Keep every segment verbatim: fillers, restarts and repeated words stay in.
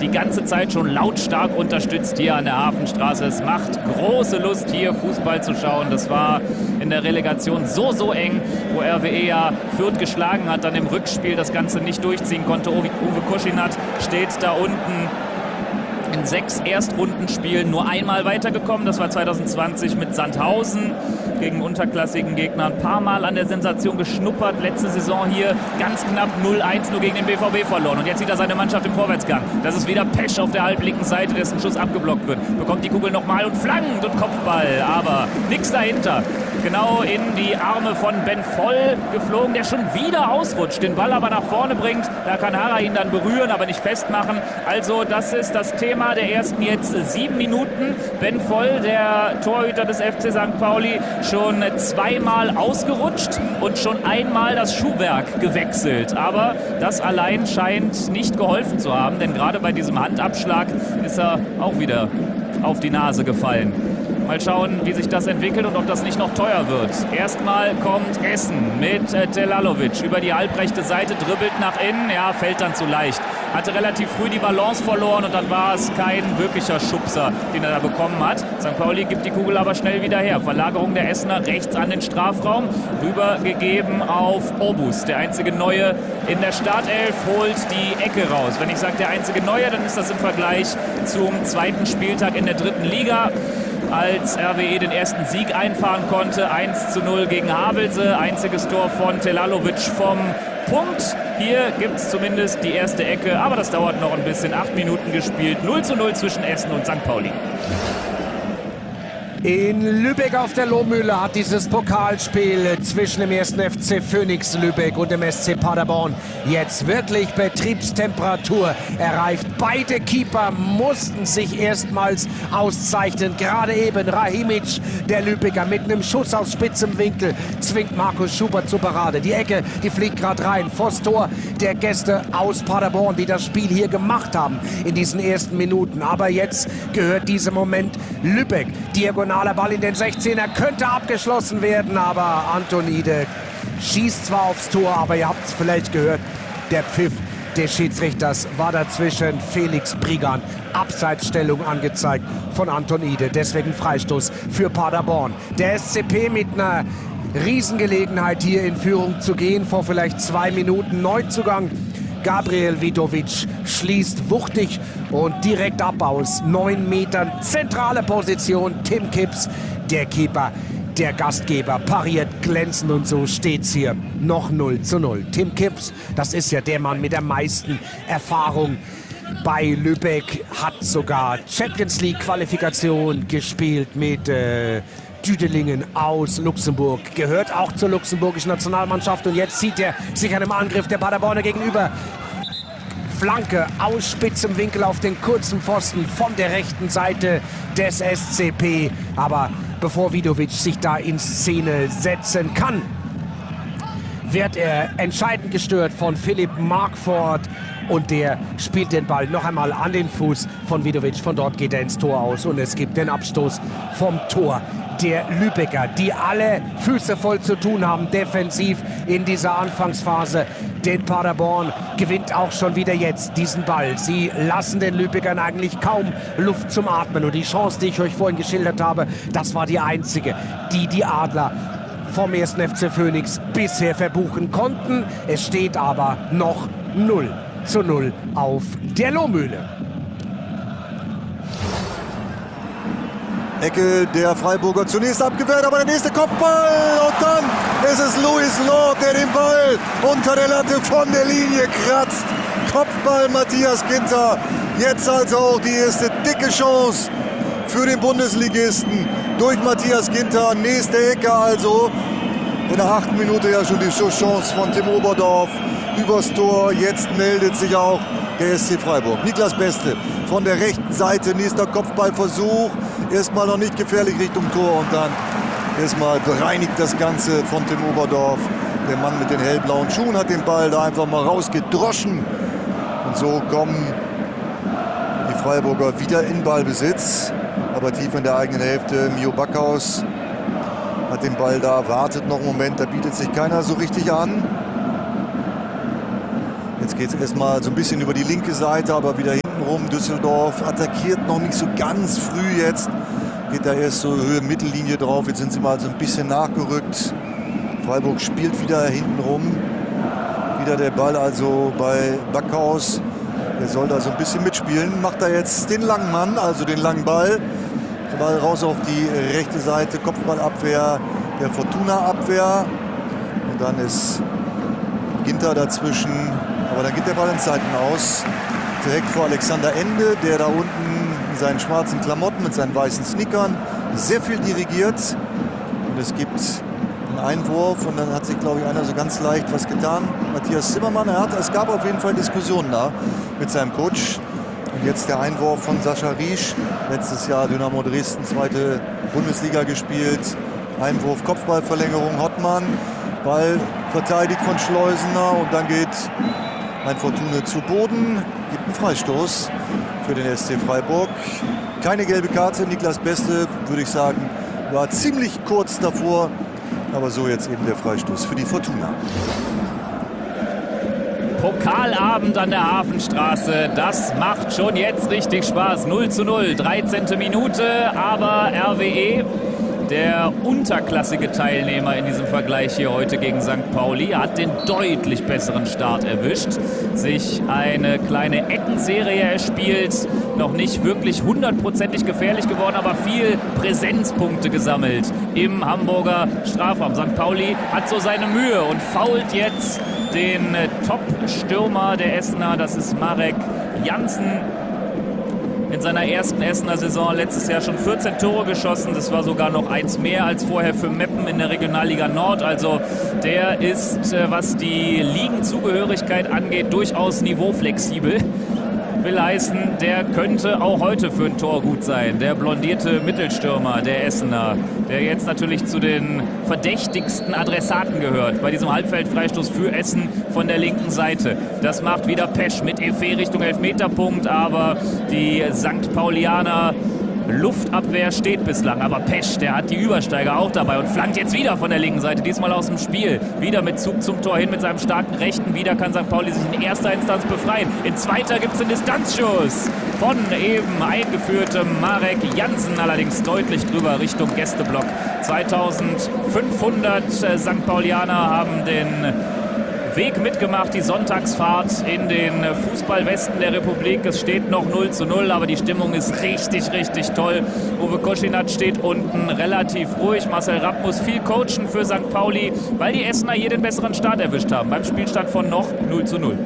die ganze Zeit schon lautstark unterstützt hier an der Hafenstraße. Es macht große Lust, hier Fußball zu schauen. Das war in der Relegation so, so eng, wo R W E ja Fürth geschlagen hat, dann im Rückspiel das Ganze nicht durchziehen konnte. Uwe Koschinat steht da unten. In sechs Erstrundenspielen nur einmal weitergekommen. Das war zwanzig zwanzig mit Sandhausen gegen unterklassigen Gegner. Ein paar Mal an der Sensation geschnuppert. Letzte Saison hier ganz knapp null eins nur gegen den B V B verloren. Und jetzt sieht er seine Mannschaft im Vorwärtsgang. Das ist wieder Pesch auf der halblinken Seite, dessen Schuss abgeblockt wird. Bekommt die Kugel nochmal und flankt und Kopfball. Aber nichts dahinter. Genau in die Arme von Ben Voll geflogen, der schon wieder ausrutscht, den Ball aber nach vorne bringt. Da kann Hara ihn dann berühren, aber nicht festmachen. Also das ist das Thema der ersten jetzt sieben Minuten. Ben Voll, der Torhüter des F C Sankt Pauli, schon zweimal ausgerutscht und schon einmal das Schuhwerk gewechselt. Aber das allein scheint nicht geholfen zu haben, denn gerade bei diesem Handabschlag ist er auch wieder auf die Nase gefallen. Mal schauen, wie sich das entwickelt und ob das nicht noch teuer wird. Erstmal kommt Essen mit äh, Telalovic über die halbrechte Seite, dribbelt nach innen, ja, fällt dann zu leicht. Hatte relativ früh die Balance verloren und dann war es kein wirklicher Schubser, den er da bekommen hat. Sankt Pauli gibt die Kugel aber schnell wieder her. Verlagerung der Essener rechts an den Strafraum, rübergegeben auf Obus. Der einzige Neue in der Startelf holt die Ecke raus. Wenn ich sage der einzige Neue, dann ist das im Vergleich zum zweiten Spieltag in der dritten Liga, als R W E den ersten Sieg einfahren konnte. eins zu null gegen Havelse. Einziges Tor von Telalovic vom Punkt. Hier gibt es zumindest die erste Ecke, aber das dauert noch ein bisschen. Acht Minuten gespielt. null zu null zwischen Essen und Sankt Pauli. In Lübeck auf der Lohmühle hat dieses Pokalspiel zwischen dem ersten F C Phönix Lübeck und dem S C Paderborn jetzt wirklich Betriebstemperatur erreicht. Beide Keeper mussten sich erstmals auszeichnen. Gerade eben Rahimic, der Lübecker, mit einem Schuss aus spitzem Winkel zwingt Markus Schubert zur Parade. Die Ecke, die fliegt gerade rein. Vors Tor der Gäste aus Paderborn, die das Spiel hier gemacht haben in diesen ersten Minuten. Aber jetzt gehört dieser Moment Lübeck. Diagonal Ball in den sechzehner, könnte abgeschlossen werden, aber Antonide schießt zwar aufs Tor, aber ihr habt es vielleicht gehört, der Pfiff des Schiedsrichters war dazwischen. Felix Brigand, Abseitsstellung angezeigt von Antonide, deswegen Freistoß für Paderborn. Der S C P mit einer Riesengelegenheit hier in Führung zu gehen, vor vielleicht zwei Minuten. Neuzugang Gabriel Vidovic schließt wuchtig und direkt ab aus neun Metern. Zentrale Position. Tim Kipps, der Keeper, der Gastgeber, pariert glänzend und so steht's hier noch null zu null. Tim Kipps, das ist ja der Mann mit der meisten Erfahrung bei Lübeck, hat sogar Champions League Qualifikation gespielt mit äh, Düdelingen aus Luxemburg, gehört auch zur luxemburgischen Nationalmannschaft und jetzt zieht er sich einem Angriff der Paderborner gegenüber. Flanke aus spitzem Winkel auf den kurzen Pfosten von der rechten Seite des S C P. Aber bevor Vidovic sich da in Szene setzen kann, wird er entscheidend gestört von Philipp Markford. Und der spielt den Ball noch einmal an den Fuß von Vidovic. Von dort geht er ins Tor aus und es gibt den Abstoß vom Tor der Lübecker, die alle Füße voll zu tun haben defensiv in dieser Anfangsphase. Denn Paderborn gewinnt auch schon wieder jetzt diesen Ball. Sie lassen den Lübeckern eigentlich kaum Luft zum Atmen. Und die Chance, die ich euch vorhin geschildert habe, das war die einzige, die die Adler vom ersten F C Phönix bisher verbuchen konnten. Es steht aber noch null zu null auf der Lohmühle. Ecke der Freiburger zunächst abgewehrt, aber der nächste Kopfball und dann ist es Louis Lord, der den Ball unter der Latte von der Linie kratzt. Kopfball Matthias Ginter. Jetzt also auch die erste dicke Chance für den Bundesligisten durch Matthias Ginter. Nächste Ecke also. In der achten Minute ja schon die Schusschance von Tim Oberdorf übers Tor. Jetzt meldet sich auch der S C Freiburg. Niklas Beste von der rechten Seite. Nächster Kopfballversuch. Erstmal noch nicht gefährlich Richtung Tor und dann erstmal bereinigt das Ganze von Tim Oberdorf. Der Mann mit den hellblauen Schuhen hat den Ball da einfach mal rausgedroschen. Und so kommen die Freiburger wieder in Ballbesitz. Aber tief in der eigenen Hälfte. Mio Backhaus hat den Ball da, wartet noch einen Moment. Da bietet sich keiner so richtig an. Jetzt geht es erstmal so ein bisschen über die linke Seite, aber wieder hinten rum. Düsseldorf attackiert noch nicht so ganz früh jetzt. Geht da erst so Höhe Mittellinie drauf. Jetzt sind sie mal so ein bisschen nachgerückt. Freiburg spielt wieder hinten rum. Wieder der Ball also bei Backhaus. Der soll da so ein bisschen mitspielen. Macht da jetzt den langen Mann, also den langen Ball. Der Ball raus auf die rechte Seite. Kopfballabwehr der Fortuna-Abwehr. Und dann ist Ginter dazwischen. Aber dann geht der Ball ins Seitenaus. Direkt vor Alexander Ende, der da unten in seinen schwarzen Klamotten mit seinen weißen Sneakern sehr viel dirigiert. Und es gibt einen Einwurf und dann hat sich, glaube ich, einer so ganz leicht was getan. Matthias Zimmermann, er hat, es gab auf jeden Fall Diskussionen da mit seinem Coach. Und jetzt der Einwurf von Sascha Riesch. Letztes Jahr Dynamo Dresden, zweite Bundesliga gespielt. Einwurf, Kopfballverlängerung, Hottmann. Ball verteidigt von Schleusener und dann geht ein Fortuna zu Boden. Gibt einen Freistoß für den S C Freiburg. Keine gelbe Karte. Niklas Beste, würde ich sagen, war ziemlich kurz davor. Aber so jetzt eben der Freistoß für die Fortuna. Pokalabend an der Hafenstraße, das macht schon jetzt richtig Spaß. null zu null, dreizehnte Minute, aber R W E, der unterklassige Teilnehmer in diesem Vergleich hier heute gegen Sankt Pauli, hat den deutlich besseren Start erwischt. Sich eine kleine Eckenserie erspielt, noch nicht wirklich hundertprozentig gefährlich geworden, aber viel Präsenzpunkte gesammelt im Hamburger Strafraum. Sankt Pauli hat so seine Mühe und fault jetzt den Top-Stürmer der Essener, das ist Marek Jansen. In seiner ersten Essener Saison letztes Jahr schon vierzehn Tore geschossen. Das war sogar noch eins mehr als vorher für Meppen in der Regionalliga Nord. Also der ist, was die Ligenzugehörigkeit angeht, durchaus niveauflexibel. Will heißen, der könnte auch heute für ein Tor gut sein. Der blondierte Mittelstürmer der Essener, der jetzt natürlich zu den verdächtigsten Adressaten gehört. Bei diesem Halbfeldfreistoß für Essen von der linken Seite. Das macht wieder Pesch mit Efe Richtung Elfmeterpunkt. Aber die Sankt Paulianer Luftabwehr steht bislang, aber Pesch, der hat die Übersteiger auch dabei und flankt jetzt wieder von der linken Seite, diesmal aus dem Spiel. Wieder mit Zug zum Tor hin mit seinem starken Rechten. Wieder kann Sankt Pauli sich in erster Instanz befreien. In zweiter gibt es einen Distanzschuss von eben eingeführtem Marek Jansen, allerdings deutlich drüber Richtung Gästeblock. zweitausendfünfhundert Sankt Paulianer haben den Weg mitgemacht, die Sonntagsfahrt in den Fußballwesten der Republik. Es steht noch null zu null, aber die Stimmung ist richtig, richtig toll. Uwe Koschinat steht unten relativ ruhig. Marcel Rapp muss viel coachen für Sankt Pauli, weil die Essener hier den besseren Start erwischt haben. Beim Spielstand von noch null zu null.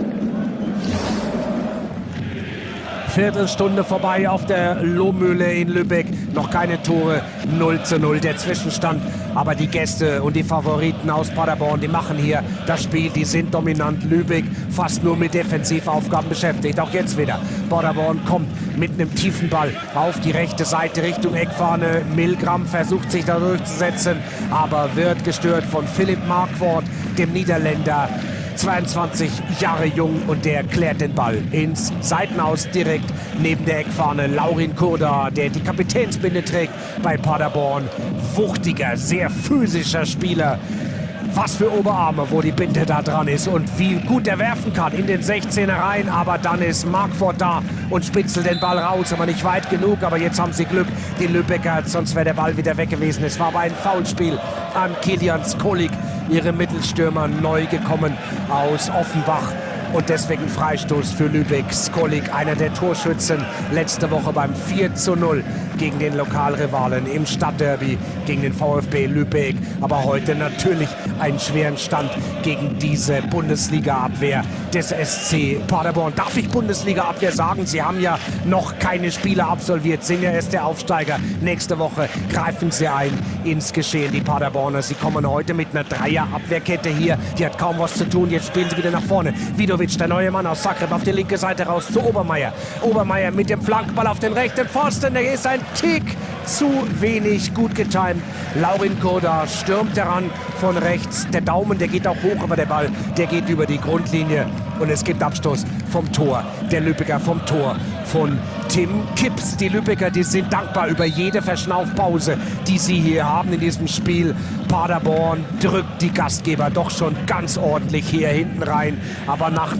Viertelstunde vorbei auf der Lohmühle in Lübeck. Noch keine Tore, null zu null der Zwischenstand. Aber die Gäste und die Favoriten aus Paderborn, die machen hier das Spiel. Die sind dominant. Lübeck fast nur mit Defensivaufgaben beschäftigt. Auch jetzt wieder. Paderborn kommt mit einem tiefen Ball auf die rechte Seite Richtung Eckfahne. Milgram versucht sich da durchzusetzen, aber wird gestört von Philipp Marquardt, dem Niederländer. zweiundzwanzig Jahre jung und der klärt den Ball ins Seitenaus direkt neben der Eckfahne. Laurin Kurda, der die Kapitänsbinde trägt bei Paderborn. Wuchtiger, sehr physischer Spieler. Was für Oberarme, wo die Binde da dran ist und wie gut er werfen kann in den sechzehner rein. Aber dann ist Marquardt da und spitzelt den Ball raus, aber nicht weit genug. Aber jetzt haben sie Glück, die Lübecker, sonst wäre der Ball wieder weg gewesen. Es war aber ein Foulspiel an Kilian Skolik, ihre Mittelstürmer, neu gekommen aus Offenbach. Und deswegen Freistoß für Lübeck. Skolik, einer der Torschützen, letzte Woche beim vier zu null gegen den Lokalrivalen im Stadtderby gegen den VfB Lübeck. Aber heute natürlich einen schweren Stand gegen diese Bundesliga-Abwehr des S C Paderborn. Darf ich Bundesliga-Abwehr sagen? Sie haben ja noch keine Spiele absolviert, sind ja erst der Aufsteiger. Nächste Woche greifen sie ein ins Geschehen, die Paderborner. Sie kommen heute mit einer Dreier-Abwehrkette hier. Die hat kaum was zu tun. Jetzt spielen sie wieder nach vorne. Vidovic, der neue Mann aus Zagreb, auf die linke Seite raus zu Obermeier. Obermeier mit dem Flankball auf den rechten Pfosten. Der ist ein Tick zu wenig gut getimt. Laurin Kurda stürmt heran von rechts. Der Daumen, der geht auch hoch, aber der Ball, der geht über die Grundlinie. Und es gibt Abstoß vom Tor. Der Lübecker vom Tor von Tim Kipps. Die Lübecker, die sind dankbar über jede Verschnaufpause, die sie hier haben in diesem Spiel. Paderborn drückt die Gastgeber doch schon ganz ordentlich hier hinten rein. Aber nach einer guten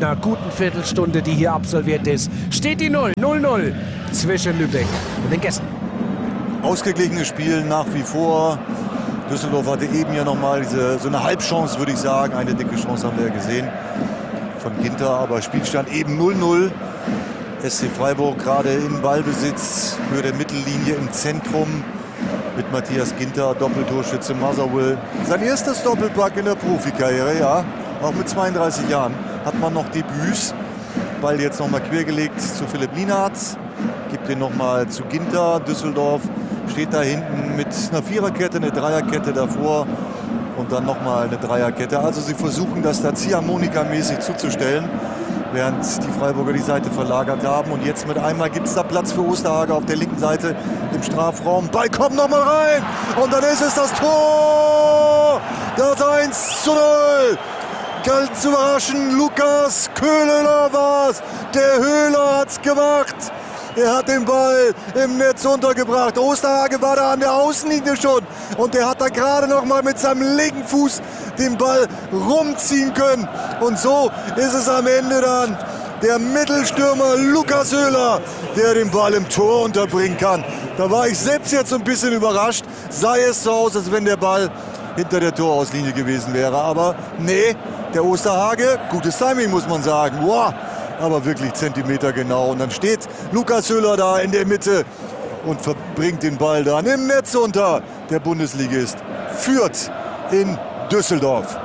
zweiten Viertelstunde, die hier absolviert ist, steht die null null zwischen Lübeck und den Gästen. Ausgeglichenes Spiel nach wie vor. Düsseldorf hatte eben ja nochmal diese, so eine Halbchance, würde ich sagen. Eine dicke Chance haben wir ja gesehen von Ginter, aber Spielstand eben null null. S C Freiburg gerade in Ballbesitz, Höhe der Mittellinie im Zentrum mit Matthias Ginter, Doppeltorschütze Motherwell. Sein erstes Doppelpack in der Profikarriere, ja, auch mit zweiunddreißig Jahren hat man noch Debüts. Ball jetzt nochmal quergelegt zu Philipp Lienhardt, gibt den nochmal zu Ginter. Düsseldorf steht da hinten mit einer Viererkette, eine Dreierkette davor und dann nochmal eine Dreierkette. Also sie versuchen das da Ziehharmonika-mäßig zuzustellen, während die Freiburger die Seite verlagert haben. Und jetzt mit einmal gibt es da Platz für Osterhage auf der linken Seite im Strafraum. Ball kommt nochmal rein und dann ist es das Tor! Das eins zu null! Ganz zu überraschen, Lukas Köhler war's. Der Höhler hat's gemacht. Er hat den Ball im Netz untergebracht. Osterhage war da an der Außenlinie schon. Und der hat da gerade noch mal mit seinem linken Fuß den Ball rumziehen können. Und so ist es am Ende dann der Mittelstürmer Lukas Höhler, der den Ball im Tor unterbringen kann. Da war ich selbst jetzt so ein bisschen überrascht. Sei es so aus, als wenn der Ball hinter der Torauslinie gewesen wäre. Aber nee, der Osterhage, gutes Timing muss man sagen. Wow, aber wirklich Zentimeter genau. Und dann steht Lukas Höhler da in der Mitte und verbringt den Ball dann im Netz unter. Der Bundesligist führt in Düsseldorf.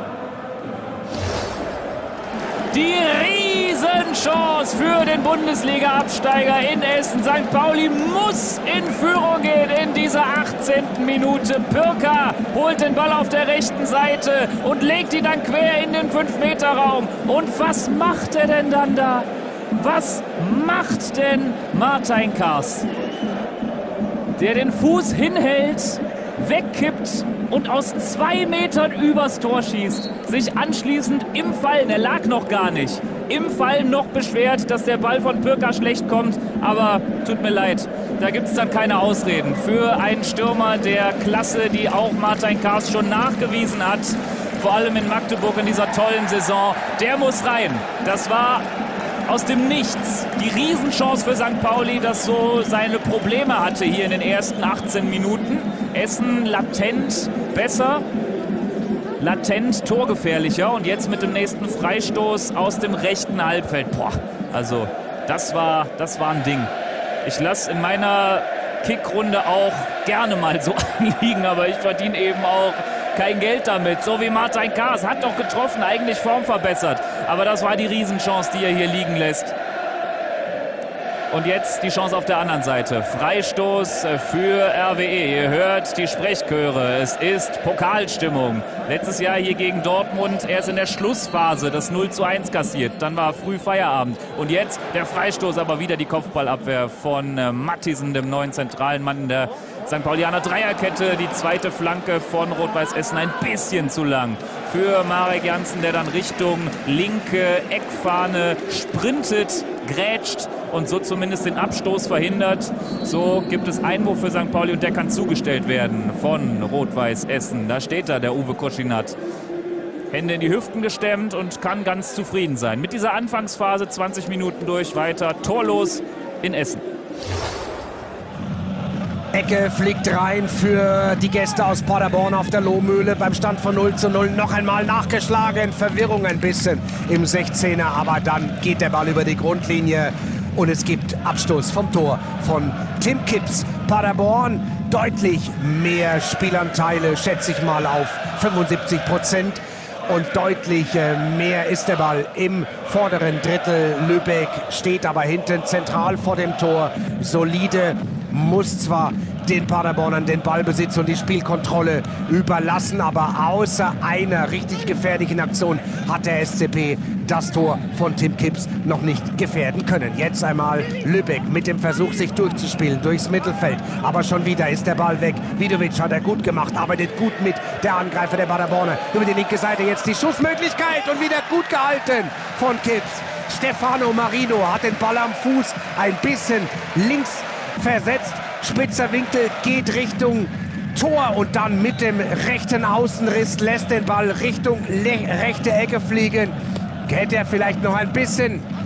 Die Riesenchance für den Bundesliga-Absteiger in Essen. Sankt Pauli muss in Führung gehen in dieser achtzehnten Minute. Pürker holt den Ball auf der rechten Seite und legt ihn dann quer in den fünf Meter Raum. Und was macht er denn dann da? Was macht denn Martin Kars? Der den Fuß hinhält, wegkippt und aus zwei Metern übers Tor schießt, sich anschließend im Fallen, er lag noch gar nicht, im Fallen noch beschwert, dass der Ball von Pürker schlecht kommt, aber tut mir leid, da gibt es dann keine Ausreden für einen Stürmer der Klasse, die auch Martin Kars schon nachgewiesen hat, vor allem in Magdeburg in dieser tollen Saison, der muss rein. Das war aus dem Nichts die Riesenchance für Sankt Pauli, das so seine Probleme hatte hier in den ersten achtzehn Minuten. Essen latent besser, latent torgefährlicher und jetzt mit dem nächsten Freistoß aus dem rechten Halbfeld. Boah, also das war, das war ein Ding. Ich lasse in meiner Kickrunde auch gerne mal so anliegen, aber ich verdiene eben auch kein Geld damit. So wie Martin Kars, hat doch getroffen, eigentlich Form verbessert. Aber das war die Riesenchance, die er hier liegen lässt. Und jetzt die Chance auf der anderen Seite. Freistoß für R W E. Ihr hört die Sprechchöre. Es ist Pokalstimmung. Letztes Jahr hier gegen Dortmund erst in der Schlussphase das null zu eins kassiert. Dann war früh Feierabend. Und jetzt der Freistoß, aber wieder die Kopfballabwehr von äh, Mattisen, dem neuen zentralen Mann der Sankt Paulianer Dreierkette. Die zweite Flanke von Rot-Weiß Essen ein bisschen zu lang für Marek Janssen, der dann Richtung linke Eckfahne sprintet, grätscht und so zumindest den Abstoß verhindert. So gibt es Einwurf für Sankt Pauli und der kann zugestellt werden von Rot-Weiß Essen. Da steht da der Uwe Koschinat. Hände in die Hüften gestemmt und kann ganz zufrieden sein. Mit dieser Anfangsphase zwanzig Minuten durch, weiter torlos in Essen. Ecke fliegt rein für die Gäste aus Paderborn auf der Lohmühle beim Stand von null zu null. Noch einmal nachgeschlagen, Verwirrung ein bisschen im sechzehner, aber dann geht der Ball über die Grundlinie und es gibt Abstoß vom Tor von Tim Kipps. Paderborn deutlich mehr Spielanteile, schätze ich mal auf fünfundsiebzig Prozent. Und deutlich mehr ist der Ball im vorderen Drittel. Lübeck steht aber hinten zentral vor dem Tor. Solide, muss zwar den Paderbornern den Ballbesitz und die Spielkontrolle überlassen, aber außer einer richtig gefährlichen Aktion hat der S C P das Tor von Tim Kipps noch nicht gefährden können. Jetzt einmal Lübeck mit dem Versuch, sich durchzuspielen durchs Mittelfeld. Aber schon wieder ist der Ball weg. Vidovic hat er gut gemacht, arbeitet gut mit. Der Angreifer der Paderborner über die linke Seite. Jetzt die Schussmöglichkeit und wieder gut gehalten von Kipps. Stefano Marino hat den Ball am Fuß ein bisschen links versetzt. Spitzer Winkel geht Richtung Tor und dann mit dem rechten Außenriss lässt den Ball Richtung rechte Ecke fliegen. Hätte er vielleicht noch ein bisschen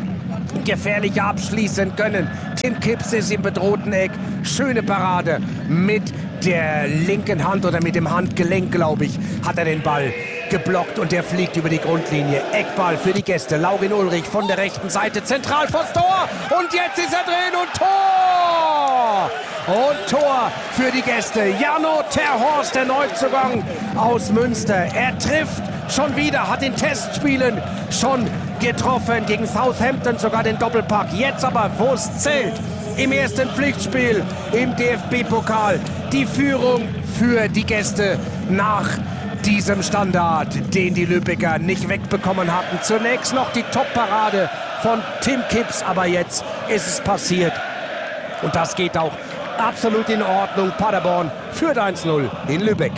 gefährlicher abschließen können. Tim Kipps ist im bedrohten Eck. Schöne Parade mit der linken Hand oder mit dem Handgelenk, glaube ich, hat er den Ball geblockt und der fliegt über die Grundlinie. Eckball für die Gäste. Laurin Ulrich von der rechten Seite zentral vors Tor. Und jetzt ist er drin und Tor! Und Tor für die Gäste. Jarno Terhorst, der Neuzugang aus Münster. Er trifft schon wieder, hat in Testspielen schon getroffen. Gegen Southampton sogar den Doppelpack. Jetzt aber, wo es zählt, im ersten Pflichtspiel im D F B-Pokal. Die Führung für die Gäste nach diesem Standard, den die Lübecker nicht wegbekommen hatten. Zunächst noch die Top-Parade von Tim Kipps, aber jetzt ist es passiert. Und das geht auch absolut in Ordnung. Paderborn führt eins null in Lübeck.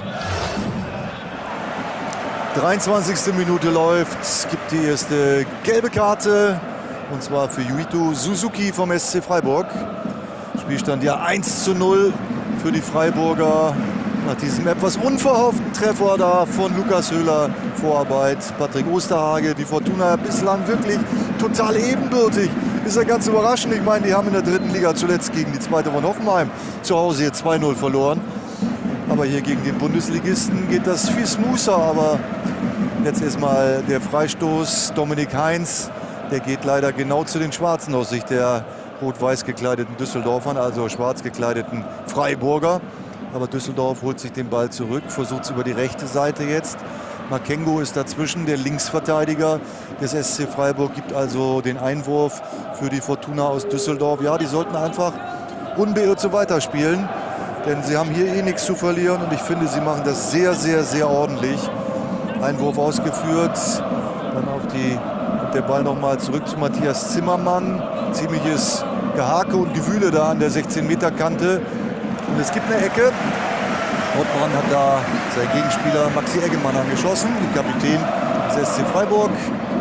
dreiundzwanzigste Minute läuft, es gibt die erste gelbe Karte. Und zwar für Yuito Suzuki vom S C Freiburg. Spielstand ja eins zu null für die Freiburger. Nach diesem etwas unverhofften Treffer da von Lukas Höhler, Vorarbeit Patrick Osterhage. Die Fortuna bislang wirklich total ebenbürtig. Ist ja ganz überraschend. Ich meine, die haben in der dritten Liga zuletzt gegen die zweite von Hoffenheim zu Hause hier zwei null verloren. Aber hier gegen den Bundesligisten geht das viel smoother. Aber jetzt erstmal der Freistoß. Dominik Heinz, der geht leider genau zu den Schwarzen aus Sicht der rot-weiß gekleideten Düsseldorfern, also schwarz gekleideten Freiburger. Aber Düsseldorf holt sich den Ball zurück, versucht es über die rechte Seite jetzt. Makengo ist dazwischen, der Linksverteidiger des S C Freiburg, gibt also den Einwurf für die Fortuna aus Düsseldorf. Ja, die sollten einfach unbeirrt so weiterspielen, denn sie haben hier eh nichts zu verlieren und ich finde, sie machen das sehr, sehr, sehr ordentlich. Einwurf ausgeführt, dann auf die, der Ball nochmal zurück zu Matthias Zimmermann. Ziemliches Gehake und Gewühle da an der sechzehn Meter Kante. Und es gibt eine Ecke. Ortmann hat da seinen Gegenspieler Maxi Eggemann angeschossen, den Kapitän des S C Freiburg.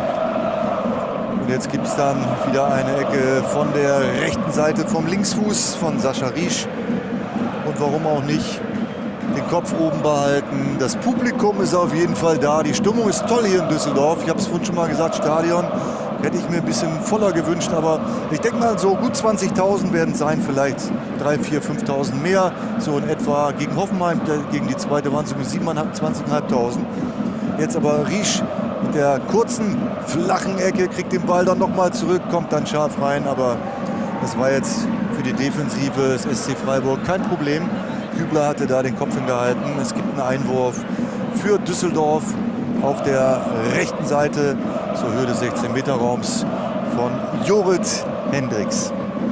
Und jetzt gibt es dann wieder eine Ecke von der rechten Seite vom Linksfuß von Sascha Riesch. Und warum auch nicht den Kopf oben behalten. Das Publikum ist auf jeden Fall da. Die Stimmung ist toll hier in Düsseldorf. Ich habe es vorhin schon mal gesagt, Stadion hätte ich mir ein bisschen voller gewünscht. Aber ich denke mal, so gut zwanzigtausend werden es sein. Vielleicht dreitausend, viertausend, fünftausend mehr. So in etwa gegen Hoffenheim, gegen die zweite waren es um siebenundzwanzigtausendfünfhundert. Jetzt aber Riesch mit der kurzen, flachen Ecke, kriegt den Ball dann nochmal zurück, kommt dann scharf rein. Aber das war jetzt für die Defensive des S C Freiburg kein Problem. Hübler hatte da den Kopf hingehalten. Es gibt einen Einwurf für Düsseldorf auf der rechten Seite zur Höhe des sechzehn Meter Raums von Jorrit Hendricks.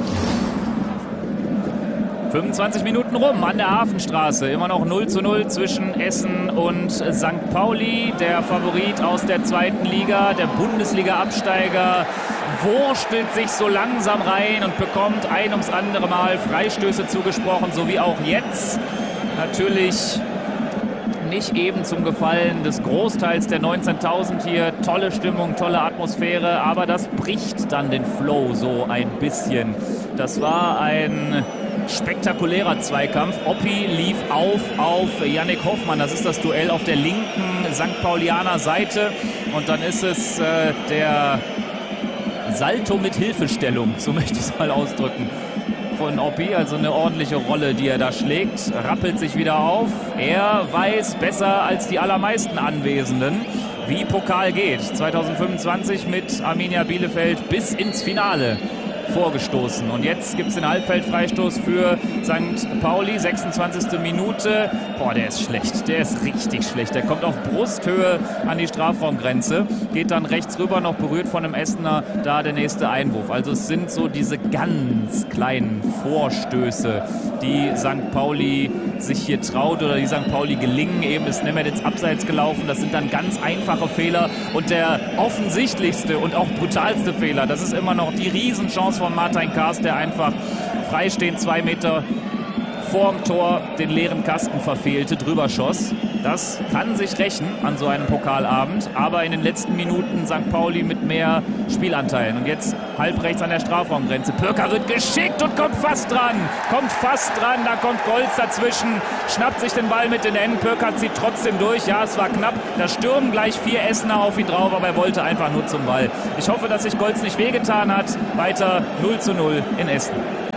fünfundzwanzig Minuten rum an der Hafenstraße. Immer noch null zu null zwischen Essen und Sankt Pauli. Der Favorit aus der zweiten Liga, der Bundesliga-Absteiger, wurstelt sich so langsam rein und bekommt ein ums andere Mal Freistöße zugesprochen, so wie auch jetzt. Natürlich nicht eben zum Gefallen des Großteils der neunzehntausend hier. Tolle Stimmung, tolle Atmosphäre, aber das bricht dann den Flow so ein bisschen. Das war ein spektakulärer Zweikampf. Oppi lief auf auf Yannick Hoffmann. Das ist das Duell auf der linken Sankt Paulianer Seite. Und dann ist es äh, der Salto mit Hilfestellung, so möchte ich es mal ausdrücken, von Oppi. Also eine ordentliche Rolle, die er da schlägt. Rappelt sich wieder auf. Er weiß besser als die allermeisten Anwesenden, wie Pokal geht. zweitausendfünfundzwanzig mit Arminia Bielefeld bis ins Finale vorgestoßen. Und jetzt gibt es den Halbfeldfreistoß für Sankt Pauli, sechsundzwanzigste Minute. Boah, der ist schlecht, der ist richtig schlecht. Der kommt auf Brusthöhe an die Strafraumgrenze, geht dann rechts rüber, noch berührt von einem Essener, da der nächste Einwurf. Also es sind so diese ganz kleinen Vorstöße, die Sankt Pauli sich hier traut oder die Sankt Pauli gelingen. Eben ist Nemeth ins Abseits gelaufen. Das sind dann ganz einfache Fehler. Und der offensichtlichste und auch brutalste Fehler, das ist immer noch die Riesenchance von Martin Kaas, der einfach freistehend zwei Meter vorm Tor den leeren Kasten verfehlte, drüber schoss. Das kann sich rächen an so einem Pokalabend, aber in den letzten Minuten Sankt Pauli mit mehr Spielanteilen. Und jetzt halb rechts an der Strafraumgrenze. Pürker wird geschickt und kommt fast dran. Kommt fast dran, da kommt Golz dazwischen, schnappt sich den Ball mit den Händen. Pürker zieht trotzdem durch. Ja, es war knapp. Da stürmen gleich vier Essener auf ihn drauf, aber er wollte einfach nur zum Ball. Ich hoffe, dass sich Golz nicht wehgetan hat. Weiter null zu null in Essen.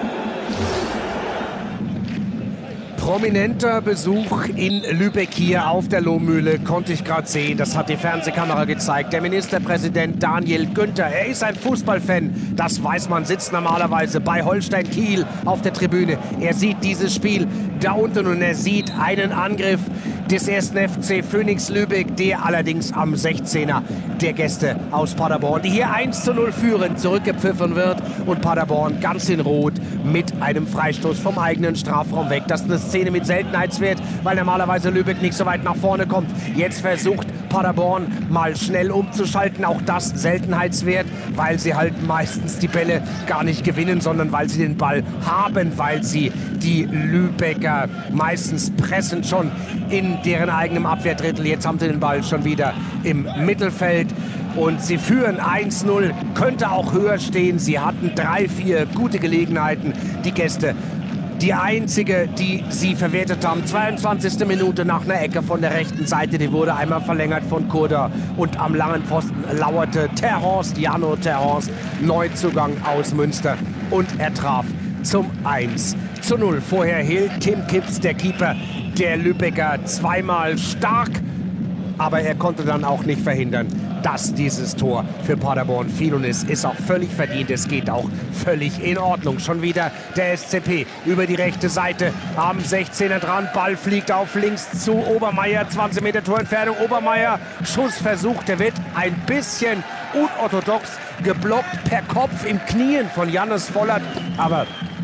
Prominenter Besuch in Lübeck hier auf der Lohmühle, konnte ich gerade sehen. Das hat die Fernsehkamera gezeigt. Der Ministerpräsident Daniel Günther, er ist ein Fußballfan. Das weiß man, sitzt normalerweise bei Holstein Kiel auf der Tribüne. Er sieht dieses Spiel da unten und er sieht einen Angriff des ersten F C Phönix Lübeck, der allerdings am sechzehner der Gäste aus Paderborn, die hier eins zu null führen, zurückgepfiffen wird und Paderborn ganz in Rot mit einem Freistoß vom eigenen Strafraum weg. Das ist eine Szene mit Seltenheitswert, weil normalerweise Lübeck nicht so weit nach vorne kommt. Jetzt versucht Paderborn mal schnell umzuschalten, auch das Seltenheitswert, weil sie halt meistens die Bälle gar nicht gewinnen, sondern weil sie den Ball haben, weil sie die Lübecker meistens pressen schon in deren eigenem Abwehrdrittel. Jetzt haben sie den Ball schon wieder im Mittelfeld und sie führen eins null, könnte auch höher stehen. Sie hatten drei, vier gute Gelegenheiten, die Gäste. Die einzige, die sie verwertet haben, zweiundzwanzigste Minute nach einer Ecke von der rechten Seite, die wurde einmal verlängert von Kurda und am langen Pfosten lauerte Terhorst, Jano Terhorst, Neuzugang aus Münster und er traf zum eins zu null. Vorher hielt Tim Kipps, der Keeper der Lübecker, zweimal stark, aber er konnte dann auch nicht verhindern, dass dieses Tor für Paderborn fiel und es ist auch völlig verdient. Es geht auch völlig in Ordnung. Schon wieder der S C P über die rechte Seite am sechzehner dran. Ball fliegt auf links zu Obermeier. zwanzig Meter Torentfernung. Obermeier, Schussversuch. Der wird ein bisschen unorthodox geblockt per Kopf im Knien von Jannis Vollert. Aber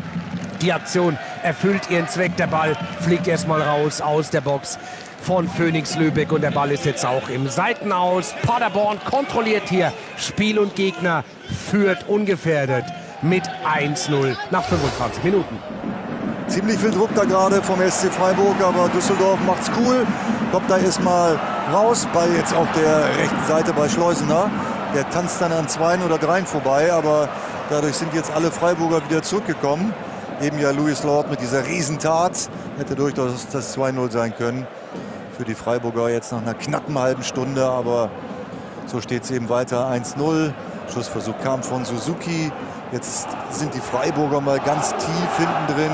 die Aktion erfüllt ihren Zweck. Der Ball fliegt erstmal raus aus der Box von Phönix Lübeck und der Ball ist jetzt auch im Seitenaus. Paderborn kontrolliert hier Spiel und Gegner, führt ungefährdet mit eins null nach fünfundzwanzig Minuten. Ziemlich viel Druck da gerade vom S C Freiburg, aber Düsseldorf macht's cool. Kommt da erstmal raus, Ball jetzt auf der rechten Seite bei Schleusener. Der tanzt dann an zweien oder dreien vorbei, aber dadurch sind jetzt alle Freiburger wieder zurückgekommen. Eben ja Louis Lord mit dieser Riesentat, hätte durchaus das zwei null sein können. Für die Freiburger jetzt nach einer knappen halben Stunde, aber so steht es eben weiter eins null. Schussversuch kam von Suzuki. Jetzt sind die Freiburger mal ganz tief hinten drin.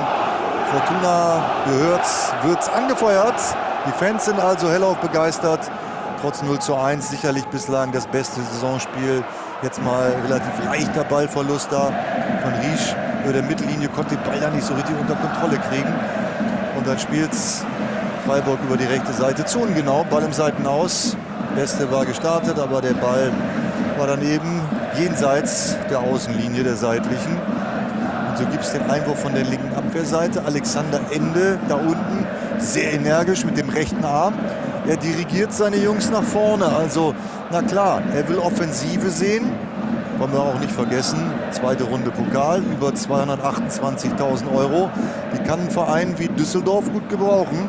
Fortuna gehört's, wird's angefeuert. Die Fans sind also hellauf begeistert. Trotz null zu eins sicherlich bislang das beste Saisonspiel. Jetzt mal relativ leichter Ballverlust da von Riesch. Über der Mittellinie konnte den Ball da nicht so richtig unter Kontrolle kriegen. Und dann spielt's Freiburg über die rechte Seite zu und genau, Ball im Seitenaus. Beste war gestartet, aber der Ball war dann eben jenseits der Außenlinie, der seitlichen. Und so gibt es den Einwurf von der linken Abwehrseite. Alexander Ende da unten, sehr energisch mit dem rechten Arm. Er dirigiert seine Jungs nach vorne. Also, na klar, er will Offensive sehen. Wollen wir auch nicht vergessen, zweite Runde Pokal, über zweihundertachtundzwanzigtausend Euro. Die kann ein Verein wie Düsseldorf gut gebrauchen.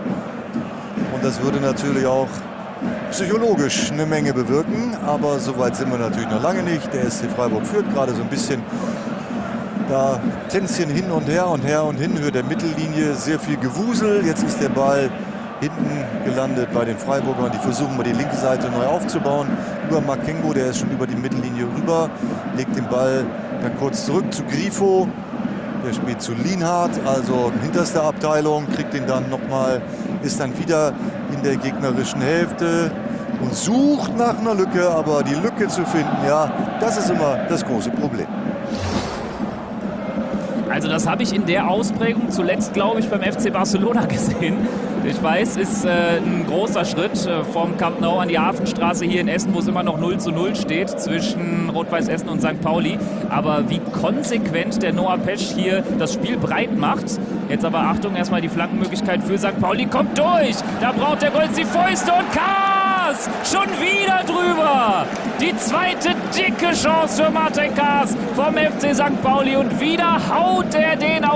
Und das würde natürlich auch psychologisch eine Menge bewirken. Aber so weit sind wir natürlich noch lange nicht. Der S C Freiburg führt gerade so ein bisschen da Tänzchen hin und her und her und hin. Höhe der Mittellinie, sehr viel Gewusel. Jetzt ist der Ball hinten gelandet bei den Freiburgern. Die versuchen mal die linke Seite neu aufzubauen. Über Makengo, der ist schon über die Mittellinie rüber. Legt den Ball dann kurz zurück zu Grifo. Der spielt zu Lienhardt, also hinterste Abteilung, kriegt den dann nochmal, ist dann wieder in der gegnerischen Hälfte und sucht nach einer Lücke, aber die Lücke zu finden, ja, das ist immer das große Problem. Also das habe ich in der Ausprägung zuletzt, glaube ich, beim F C Barcelona gesehen. Ich weiß, ist äh, ein großer Schritt äh, vom Camp Nou an die Hafenstraße hier in Essen, wo es immer noch null zu null steht zwischen Rot-Weiß Essen und Sankt Pauli. Aber wie konsequent der Noah Pesch hier das Spiel breit macht. Jetzt aber Achtung, erstmal die Flankenmöglichkeit für Sankt Pauli. Kommt durch! Da braucht der Golz die Fäuste und Kaas! Schon wieder drüber! Die zweite dicke Chance für Martin Kaas vom F C Sankt Pauli. Und wieder haut er den auf die Weste.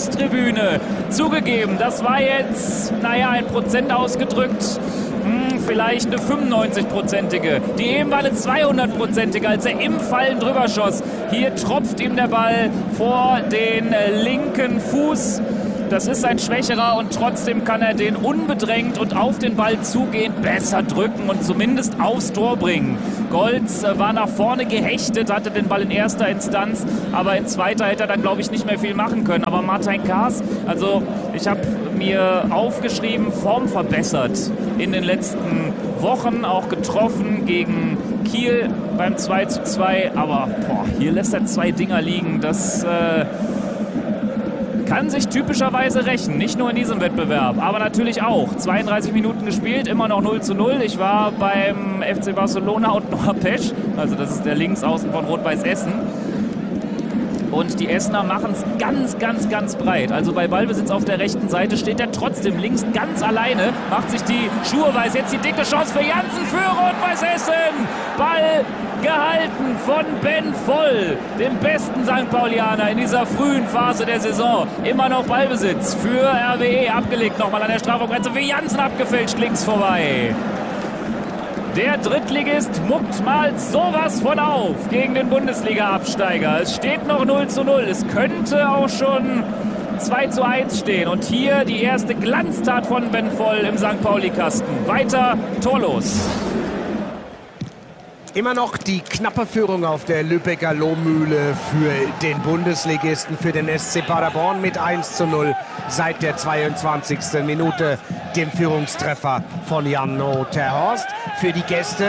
Osttribüne. Zugegeben, das war jetzt, naja, ein Prozent ausgedrückt, hm, vielleicht eine fünfundneunzig-prozentige. Die eben war eine zweihundert-prozentige, als er im Fallen drüber schoss. Hier tropft ihm der Ball vor den linken Fuß. Das ist ein schwächerer und trotzdem kann er den unbedrängt und auf den Ball zugehen besser drücken und zumindest aufs Tor bringen. Goltz war nach vorne gehechtet, hatte den Ball in erster Instanz, aber in zweiter hätte er dann, glaube ich, nicht mehr viel machen können. Aber Martin Kaas, also ich habe mir aufgeschrieben, Form verbessert in den letzten Wochen, auch getroffen gegen Kiel beim zwei zu zwei. Aber boah, hier lässt er zwei Dinger liegen, das... Äh, kann sich typischerweise rächen, nicht nur in diesem Wettbewerb, aber natürlich auch. zweiunddreißig Minuten gespielt, immer noch null zu null. Ich war beim F C Barcelona und Noah Pesch, also das ist der Linksaußen von Rot-Weiß Essen. Und die Essener machen es ganz, ganz, ganz breit. Also bei Ballbesitz auf der rechten Seite steht er trotzdem links ganz alleine, macht sich die Schuhe weiß. Jetzt die dicke Chance für Jansen für Rot-Weiß Essen. Ball gehalten von Ben Voll, dem besten Sankt Paulianer in dieser frühen Phase der Saison. Immer noch Ballbesitz für R W E, abgelegt nochmal an der Strafraumgrenze für Jansen, abgefälscht links vorbei. Der Drittligist muckt mal sowas von auf gegen den Bundesliga-Absteiger. Es steht noch null zu null. Es könnte auch schon zwei zu eins stehen. Und hier die erste Glanztat von Ben Voll im Sankt Pauli-Kasten. Weiter torlos. Immer noch die knappe Führung auf der Lübecker Lohmühle für den Bundesligisten, für den S C Paderborn mit eins zu null seit der zweiundzwanzigsten Minute, dem Führungstreffer von Jan-No Terhorst für die Gäste.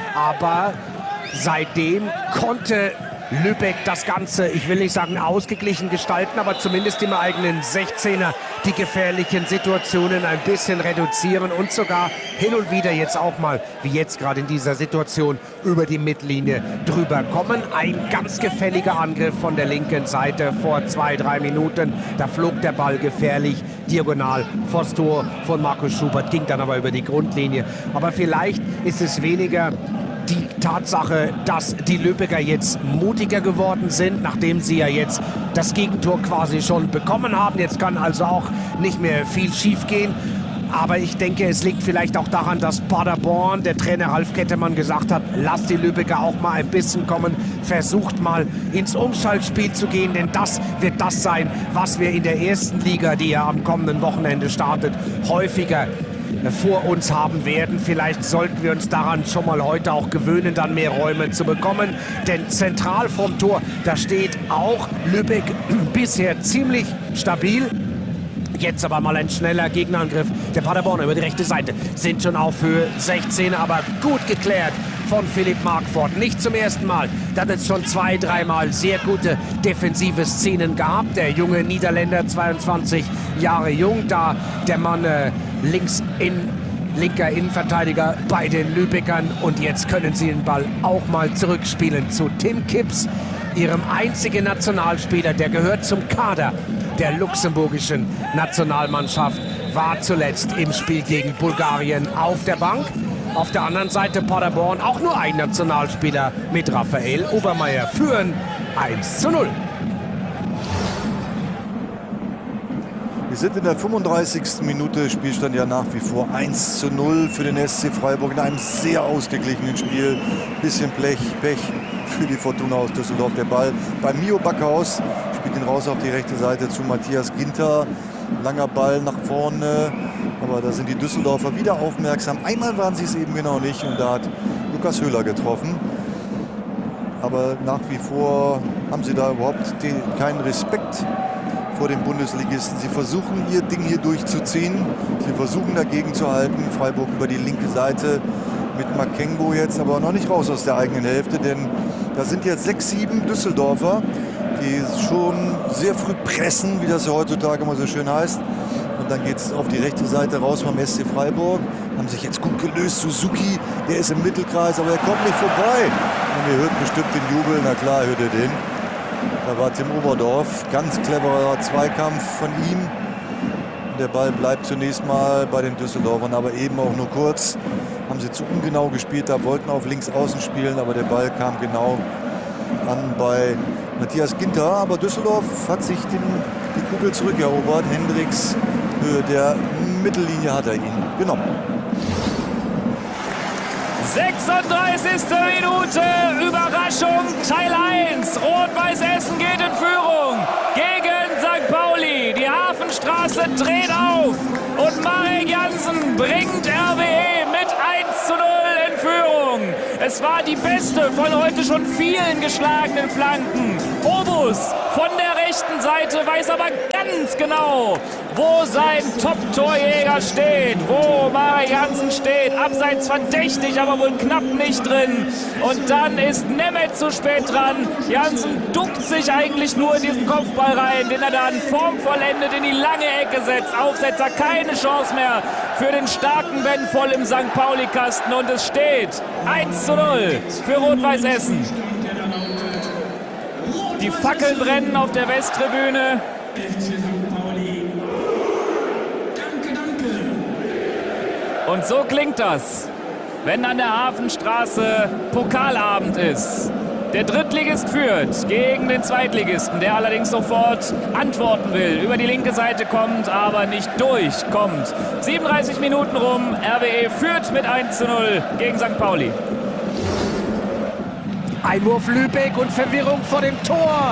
Aber seitdem konnte Lübeck das Ganze, ich will nicht sagen ausgeglichen gestalten, aber zumindest im eigenen sechzehner die gefährlichen Situationen ein bisschen reduzieren und sogar hin und wieder jetzt auch mal, wie jetzt gerade in dieser Situation, über die Mittellinie drüber kommen. Ein ganz gefälliger Angriff von der linken Seite vor zwei, drei Minuten. Da flog der Ball gefährlich diagonal vors Tor von Markus Schubert, ging dann aber über die Grundlinie. Aber vielleicht ist es weniger die Tatsache, dass die Lübecker jetzt mutiger geworden sind, nachdem sie ja jetzt das Gegentor quasi schon bekommen haben. Jetzt kann also auch nicht mehr viel schief gehen. Aber ich denke, es liegt vielleicht auch daran, dass Paderborn, der Trainer Ralf Kettemann, gesagt hat, lasst die Lübecker auch mal ein bisschen kommen, versucht mal ins Umschaltspiel zu gehen, denn das wird das sein, was wir in der ersten Liga, die ja am kommenden Wochenende startet, häufiger vor uns haben werden. Vielleicht sollten wir uns daran schon mal heute auch gewöhnen, dann mehr Räume zu bekommen. Denn zentral vom Tor, da steht auch Lübeck bisher ziemlich stabil. Jetzt aber mal ein schneller Gegenangriff der Paderborner über die rechte Seite. Sind schon auf Höhe sechzehn, aber gut geklärt von Philipp Marquardt. Nicht zum ersten Mal. Da hat es schon zwei, dreimal sehr gute defensive Szenen gehabt. Der junge Niederländer, zweiundzwanzig Jahre jung, da der Mann äh, links in linker Innenverteidiger bei den Lübeckern. Und jetzt können sie den Ball auch mal zurückspielen zu Tim Kipps, ihrem einzigen Nationalspieler. Der gehört zum Kader der luxemburgischen Nationalmannschaft, war zuletzt im Spiel gegen Bulgarien auf der Bank. Auf der anderen Seite Paderborn auch nur ein Nationalspieler mit Raphael Obermeier, führen eins zu null. Wir sind in der fünfunddreißigsten Minute, Spielstand ja nach wie vor eins zu null für den S C Freiburg in einem sehr ausgeglichenen Spiel. Bisschen Blech, Pech für die Fortuna aus Düsseldorf. Der Ball bei Mio Backhaus, spielt ihn raus auf die rechte Seite zu Matthias Ginter. Langer Ball nach vorne, aber da sind die Düsseldorfer wieder aufmerksam. Einmal waren sie es eben genau nicht und da hat Lukas Höhler getroffen. Aber nach wie vor haben sie da überhaupt den, keinen Respekt vor den Bundesligisten. Sie versuchen ihr Ding hier durchzuziehen. Sie versuchen dagegen zu halten. Freiburg über die linke Seite mit Makengo jetzt, aber noch nicht raus aus der eigenen Hälfte, denn da sind jetzt sechs, sieben Düsseldorfer, die schon sehr früh pressen, wie das ja heutzutage immer so schön heißt. Und dann geht es auf die rechte Seite raus vom S C Freiburg. Haben sich jetzt gut gelöst. Suzuki, der ist im Mittelkreis, aber er kommt nicht vorbei. Und ihr hört bestimmt den Jubel. Na klar, hört ihr den. Da war Tim Oberdorf. Ganz cleverer Zweikampf von ihm. Der Ball bleibt zunächst mal bei den Düsseldorfern, aber eben auch nur kurz. Haben sie zu ungenau gespielt, da wollten auf links außen spielen, aber der Ball kam genau an bei Matthias Ginter, aber Düsseldorf hat sich den, die Kugel zurückerobert. Hendricks, Höhe der Mittellinie hat er ihn genommen. sechsunddreißigste Minute, Überraschung, Teil eins. Rot-Weiß Essen geht in Führung gegen Sankt Pauli. Die Hafenstraße dreht auf und Marek Jansen bringt R W E mit eins zu null in Führung. Es war die beste von heute schon vielen geschlagenen Flanken. Obus von der rechten Seite weiß aber ganz genau, wo sein Top-Torjäger steht, wo Marek Jansen steht. Abseits verdächtig, aber wohl knapp nicht drin. Und dann ist Nemeth zu spät dran. Jansen duckt sich eigentlich nur in diesen Kopfball rein, den er dann formvollendet in die lange Ecke setzt. Aufsetzer, keine Chance mehr für den starken Ben Voll im Sankt Pauli-Kasten. Und es steht eins zu null für Rot-Weiß Essen. Die Fackeln brennen auf der Westtribüne. Und so klingt das, wenn an der Hafenstraße Pokalabend ist. Der Drittligist führt gegen den Zweitligisten, der allerdings sofort antworten will. Über die linke Seite kommt, aber nicht durchkommt. siebenunddreißig Minuten rum, R W E führt mit eins zu null gegen Sankt Pauli. Einwurf Lübeck und Verwirrung vor dem Tor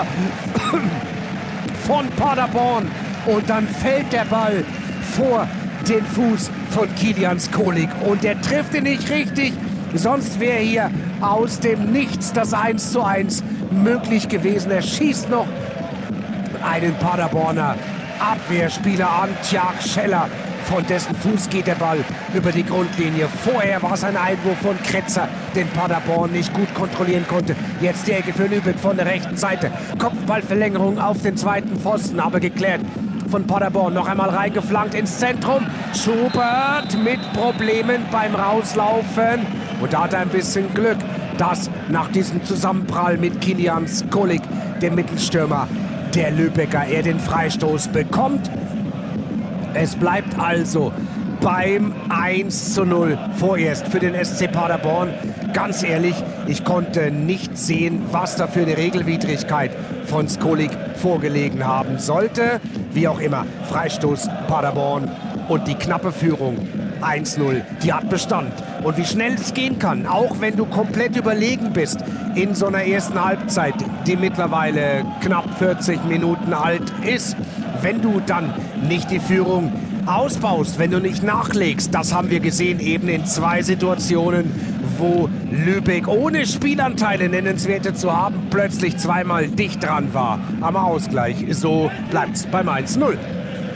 von Paderborn. Und dann fällt der Ball vor den Fuß von Kilian Skolik. Und er trifft ihn nicht richtig. Sonst wäre hier aus dem Nichts das eins zu eins möglich gewesen. Er schießt noch einen Paderborner Abwehrspieler an, Tjag Scheller. Von dessen Fuß geht der Ball über die Grundlinie. Vorher war es ein Einwurf von Kretzer, den Paderborn nicht gut kontrollieren konnte. Jetzt die Ecke für Lübeck von der rechten Seite. Kopfballverlängerung auf den zweiten Pfosten, aber geklärt von Paderborn. Noch einmal reingeflankt ins Zentrum. Schubert mit Problemen beim Rauslaufen. Und da hat er ein bisschen Glück, dass nach diesem Zusammenprall mit Kilian Skolik, dem Mittelstürmer der Lübecker, er den Freistoß bekommt. Es bleibt also beim eins zu null vorerst für den S C Paderborn. Ganz ehrlich, ich konnte nicht sehen, was da für eine Regelwidrigkeit von Skolik vorgelegen haben sollte. Wie auch immer, Freistoß Paderborn und die knappe Führung eins zu null, die hat Bestand. Und wie schnell es gehen kann, auch wenn du komplett überlegen bist in so einer ersten Halbzeit, die mittlerweile knapp vierzig Minuten alt ist, wenn du dann nicht die Führung ausbaust, wenn du nicht nachlegst. Das haben wir gesehen eben in zwei Situationen, wo Lübeck ohne Spielanteile nennenswerte zu haben, plötzlich zweimal dicht dran war am Ausgleich. So bleibt es beim eins zu null.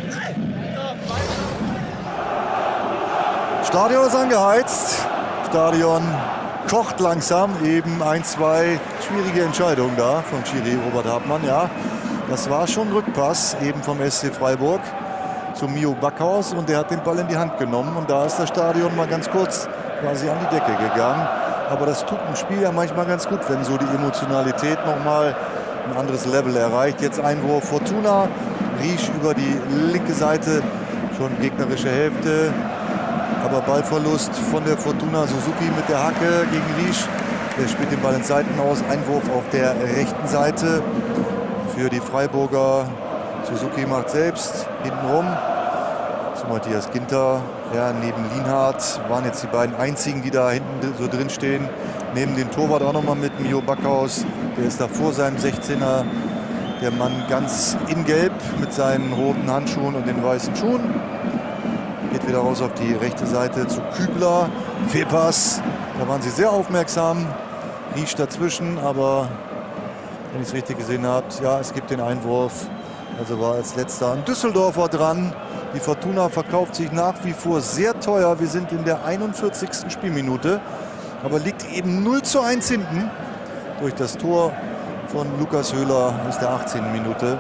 Stadion ist angeheizt. Stadion kocht langsam. Eben ein, zwei schwierige Entscheidungen da von Schiri Robert Hartmann. Ja, das war schon Rückpass eben vom S C Freiburg zu Mio Backhaus. Und der hat den Ball in die Hand genommen. Und da ist das Stadion mal ganz kurz quasi an die Decke gegangen. Aber das tut im Spiel ja manchmal ganz gut, wenn so die Emotionalität nochmal ein anderes Level erreicht. Jetzt Einwurf Fortuna. Riesch über die linke Seite. Schon gegnerische Hälfte. Aber Ballverlust von der Fortuna. Suzuki mit der Hacke gegen Riesch. Der spielt den Ball ins Seitenaus. Einwurf auf der rechten Seite für die Freiburger. Suzuki macht selbst hintenrum zu Matthias Ginter. Ja, neben Lienhardt waren jetzt die beiden einzigen, die da hinten so drin stehen. Neben den Torwart auch nochmal mit Mio Backhaus. Der ist da vor seinem sechzehner. Der Mann ganz in Gelb mit seinen roten Handschuhen und den weißen Schuhen. Geht wieder raus auf die rechte Seite zu Kübler. Fehlpass. Da waren sie sehr aufmerksam. Riesch dazwischen, aber wenn ich es richtig gesehen habe, ja, es gibt den Einwurf. Also war als letzter ein Düsseldorfer dran. Die Fortuna verkauft sich nach wie vor sehr teuer. Wir sind in der einundvierzigsten Spielminute. Aber liegt eben null zu eins hinten durch das Tor von Lukas Höhler aus der achtzehnten Minute.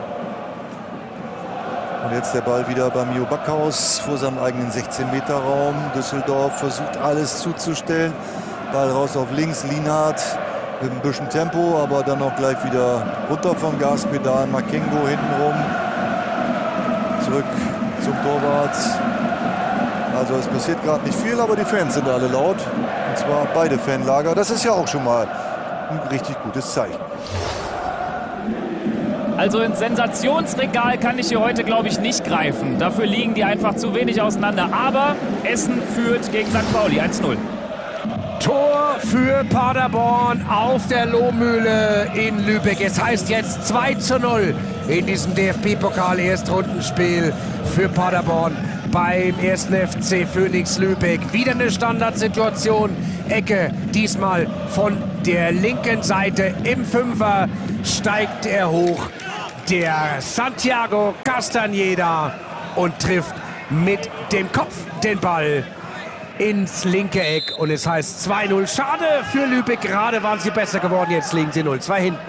Und jetzt der Ball wieder bei Mio Backhaus vor seinem eigenen sechzehn Meter Raum. Düsseldorf versucht alles zuzustellen. Ball raus auf links, Lienhardt mit ein bisschen Tempo, aber dann auch gleich wieder runter vom Gaspedal. Makengo hintenrum. Zurück zum Torwart. Also es passiert gerade nicht viel, aber die Fans sind alle laut. Und zwar beide Fanlager. Das ist ja auch schon mal ein richtig gutes Zeichen. Also ins Sensationsregal kann ich hier heute, glaube ich, nicht greifen. Dafür liegen die einfach zu wenig auseinander. Aber Essen führt gegen Sankt Pauli eins null. Tor für Paderborn auf der Lohmühle in Lübeck. Es heißt jetzt zwei zu null in diesem D F B-Pokal-Erstrundenspiel für Paderborn beim ersten F C Phönix Lübeck. Wieder eine Standardsituation. Ecke, diesmal von der linken Seite. Im Fünfer steigt er hoch. Der Santiago Castañeda und trifft mit dem Kopf den Ball ins linke Eck. Und es heißt zwei null. Schade für Lübeck. Gerade waren sie besser geworden. Jetzt liegen sie null zwei hinten.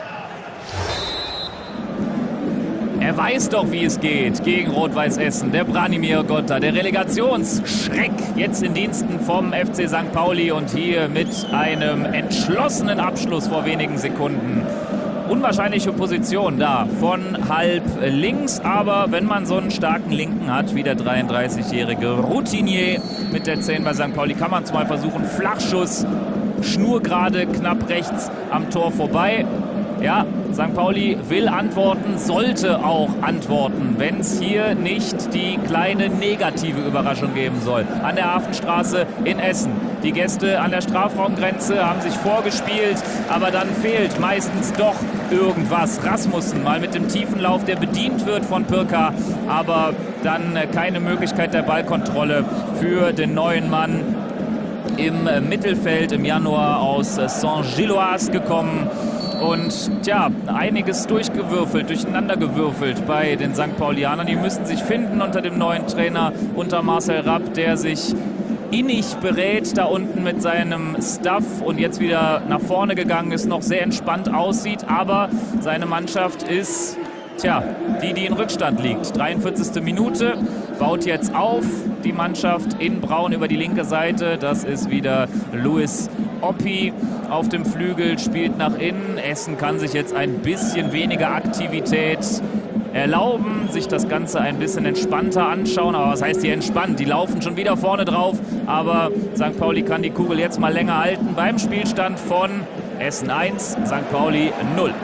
Er weiß doch, wie es geht gegen Rot-Weiß Essen. Der Branimir Gotta, der Relegationsschreck, jetzt in Diensten vom F C Sankt Pauli und hier mit einem entschlossenen Abschluss vor wenigen Sekunden. Unwahrscheinliche Position da von halb links, aber wenn man so einen starken Linken hat, wie der dreiunddreißigjährige Routinier mit der zehn bei Sankt Pauli, kann man es mal versuchen. Flachschuss, schnurgerade, knapp rechts am Tor vorbei. Ja, Sankt Pauli will antworten, sollte auch antworten, wenn es hier nicht die kleine negative Überraschung geben soll. An der Hafenstraße in Essen. Die Gäste an der Strafraumgrenze haben sich vorgespielt, aber dann fehlt meistens doch irgendwas. Rasmussen mal mit dem Tiefenlauf, der bedient wird von Pirka, aber dann keine Möglichkeit der Ballkontrolle für den neuen Mann im Mittelfeld, im Januar aus Saint-Gilloise gekommen. Und tja, einiges durchgewürfelt, durcheinandergewürfelt bei den Sankt Paulianern. Die müssen sich finden unter dem neuen Trainer, unter Marcel Rapp, der sich innig berät da unten mit seinem Staff und jetzt wieder nach vorne gegangen ist, noch sehr entspannt aussieht. Aber seine Mannschaft ist, tja, die, die in Rückstand liegt. dreiundvierzigste Minute, baut jetzt auf die Mannschaft in Braun über die linke Seite. Das ist wieder Luis Oppi auf dem Flügel, spielt nach innen. Essen kann sich jetzt ein bisschen weniger Aktivität erlauben, sich das Ganze ein bisschen entspannter anschauen. Aber was heißt hier entspannt? Die laufen schon wieder vorne drauf. Aber Sankt Pauli kann die Kugel jetzt mal länger halten beim Spielstand von Essen eins, Sankt Pauli null.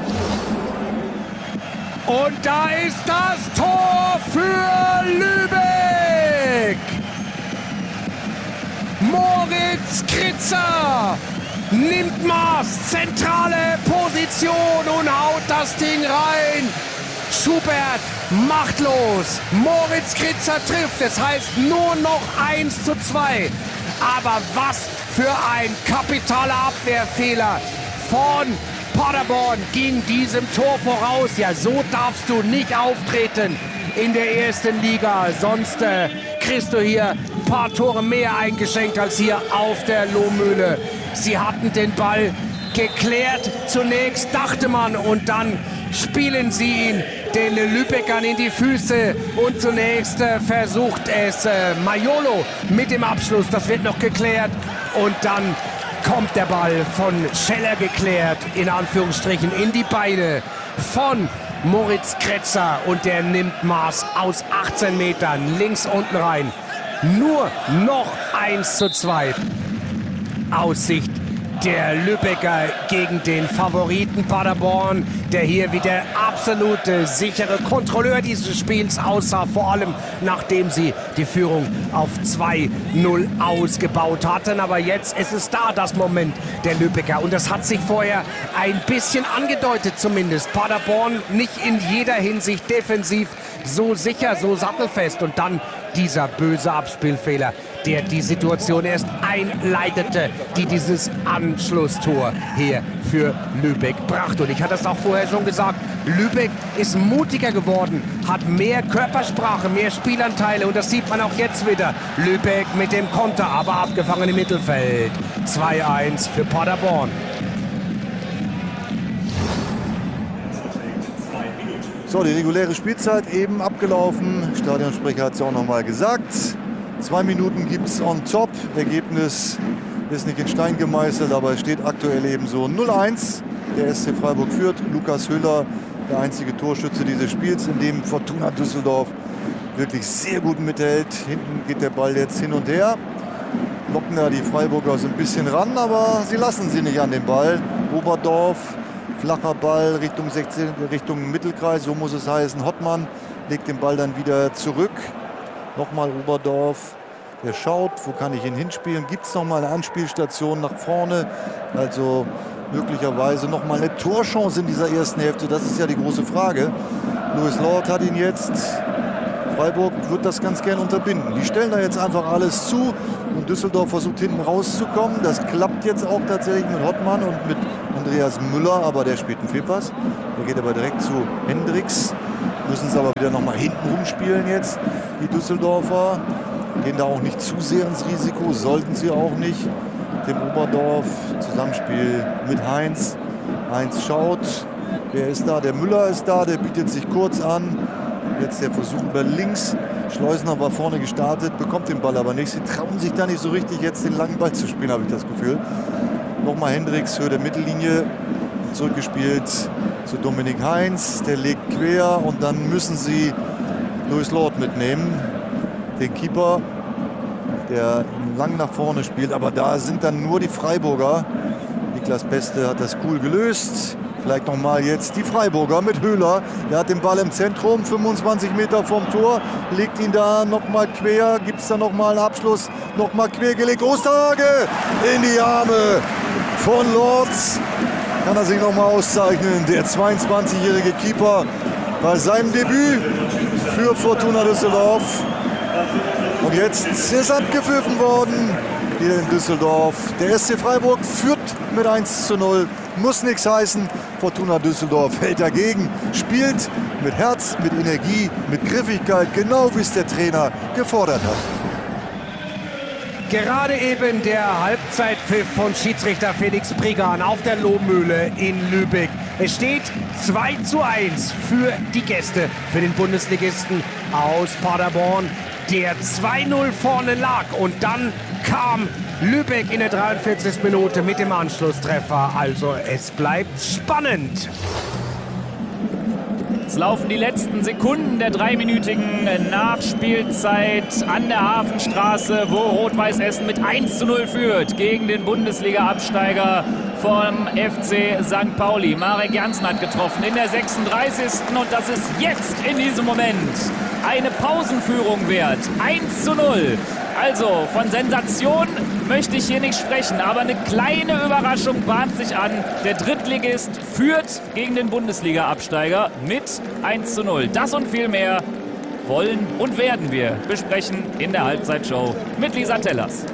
Und da ist das Tor für Lübeck. Moritz Kritzer nimmt Maß, zentrale Position und haut das Ding rein. Schubert machtlos. Moritz Kritzer trifft. Es heißt nur noch eins zu zwei. Aber was für ein kapitaler Abwehrfehler von Paderborn ging diesem Tor voraus. Ja, so darfst du nicht auftreten in der ersten Liga. Sonst äh, kriegst du hier ein paar Tore mehr eingeschenkt als hier auf der Lohmühle. Sie hatten den Ball geklärt zunächst, dachte man, und dann spielen sie ihn den Lübeckern in die Füße. Und zunächst äh, versucht es äh, Maiolo mit dem Abschluss. Das wird noch geklärt. Und dann kommt der Ball von Scheller geklärt, in Anführungsstrichen, in die Beine von Moritz Kretzer. Und der nimmt Maß aus achtzehn Metern links unten rein. Nur noch eins zu zwei. Aussicht der Lübecker gegen den Favoriten Paderborn, der hier wie der absolute sichere Kontrolleur dieses Spiels aussah, vor allem nachdem sie die Führung auf zwei null ausgebaut hatten. Aber jetzt ist es da, das Moment der Lübecker. Und das hat sich vorher ein bisschen angedeutet zumindest. Paderborn nicht in jeder Hinsicht defensiv so sicher, so sattelfest. Und dann dieser böse Abspielfehler, der die Situation erst einleitete, die dieses Anschlusstor hier für Lübeck brachte. Und ich hatte es auch vorher schon gesagt, Lübeck ist mutiger geworden, hat mehr Körpersprache, mehr Spielanteile, und das sieht man auch jetzt wieder. Lübeck mit dem Konter, aber abgefangen im Mittelfeld. zwei eins für Paderborn. So, die reguläre Spielzeit eben abgelaufen. Stadionsprecher hat es ja auch noch mal gesagt. Zwei Minuten gibt es on top. Ergebnis ist nicht in Stein gemeißelt, aber es steht aktuell eben so null eins. Der S C Freiburg führt. Lukas Höhler, der einzige Torschütze dieses Spiels, in dem Fortuna Düsseldorf wirklich sehr gut mithält. Hinten geht der Ball jetzt hin und her. Locken da die Freiburger so ein bisschen ran, aber sie lassen sie nicht an den Ball. Oberdorf Flacher Ball Richtung sechzehn, Richtung Mittelkreis, so muss es heißen. Hottmann legt den Ball dann wieder zurück. Nochmal Oberdorf. Er schaut, wo kann ich ihn hinspielen? Gibt es nochmal eine Anspielstation nach vorne? Also möglicherweise nochmal eine Torchance in dieser ersten Hälfte. Das ist ja die große Frage. Louis Lord hat ihn jetzt. Freiburg wird das ganz gern unterbinden. Die stellen da jetzt einfach alles zu. Und Düsseldorf versucht hinten rauszukommen. Das klappt jetzt auch tatsächlich mit Hottmann und mit Andreas Müller. Aber der spielt einen Fehlpass. Der geht aber direkt zu Hendricks. Müssen es aber wieder nochmal hinten rumspielen jetzt. Die Düsseldorfer gehen da auch nicht zu sehr ins Risiko. Sollten sie auch nicht. Dem Oberdorf, Zusammenspiel mit Heinz. Heinz schaut, wer ist da? Der Müller ist da, der bietet sich kurz an. Jetzt der Versuch über links. Schleusener war vorne gestartet, bekommt den Ball aber nicht. Sie trauen sich da nicht so richtig, jetzt den langen Ball zu spielen, habe ich das Gefühl. Nochmal Hendricks für der Mittellinie. Zurückgespielt zu Dominik Heinz. Der legt quer und dann müssen sie Louis Lord mitnehmen. Den Keeper, der lang nach vorne spielt. Aber da sind dann nur die Freiburger. Niklas Beste hat das cool gelöst. Vielleicht nochmal jetzt die Freiburger mit Höhler. Der hat den Ball im Zentrum, fünfundzwanzig Meter vom Tor. Legt ihn da nochmal quer. Gibt es da nochmal einen Abschluss? Nochmal quer gelegt. Osterhage in die Arme von Lords. Kann er sich nochmal auszeichnen. Der zweiundzwanzigjährige Keeper bei seinem Debüt für Fortuna Düsseldorf. Und jetzt ist abgepfiffen worden hier in Düsseldorf. Der S C Freiburg führt mit eins zu null. Muss nichts heißen. Fortuna Düsseldorf hält dagegen. Spielt mit Herz, mit Energie, mit Griffigkeit. Genau wie es der Trainer gefordert hat. Gerade eben der Halbzeitpfiff von Schiedsrichter Felix Briegan auf der Lohmühle in Lübeck. Es steht zwei zu eins für die Gäste, für den Bundesligisten aus Paderborn, der zwei null vorne lag. Und dann kam Lübeck in der dreiundvierzigsten Minute mit dem Anschlusstreffer. Also es bleibt spannend. Es laufen die letzten Sekunden der dreiminütigen Nachspielzeit an der Hafenstraße, wo Rot-Weiß Essen mit eins zu null führt gegen den Bundesliga-Absteiger vom F C Sankt Pauli. Marek Jansen hat getroffen in der sechsunddreißigsten und das ist jetzt in diesem Moment eine Pausenführung wert. eins zu null. Also von Sensation möchte ich hier nicht sprechen, aber eine kleine Überraschung bahnt sich an. Der Drittligist führt gegen den Bundesliga-Absteiger mit eins zu null. Das und viel mehr wollen und werden wir besprechen in der Halbzeitshow mit Lisa Tellers.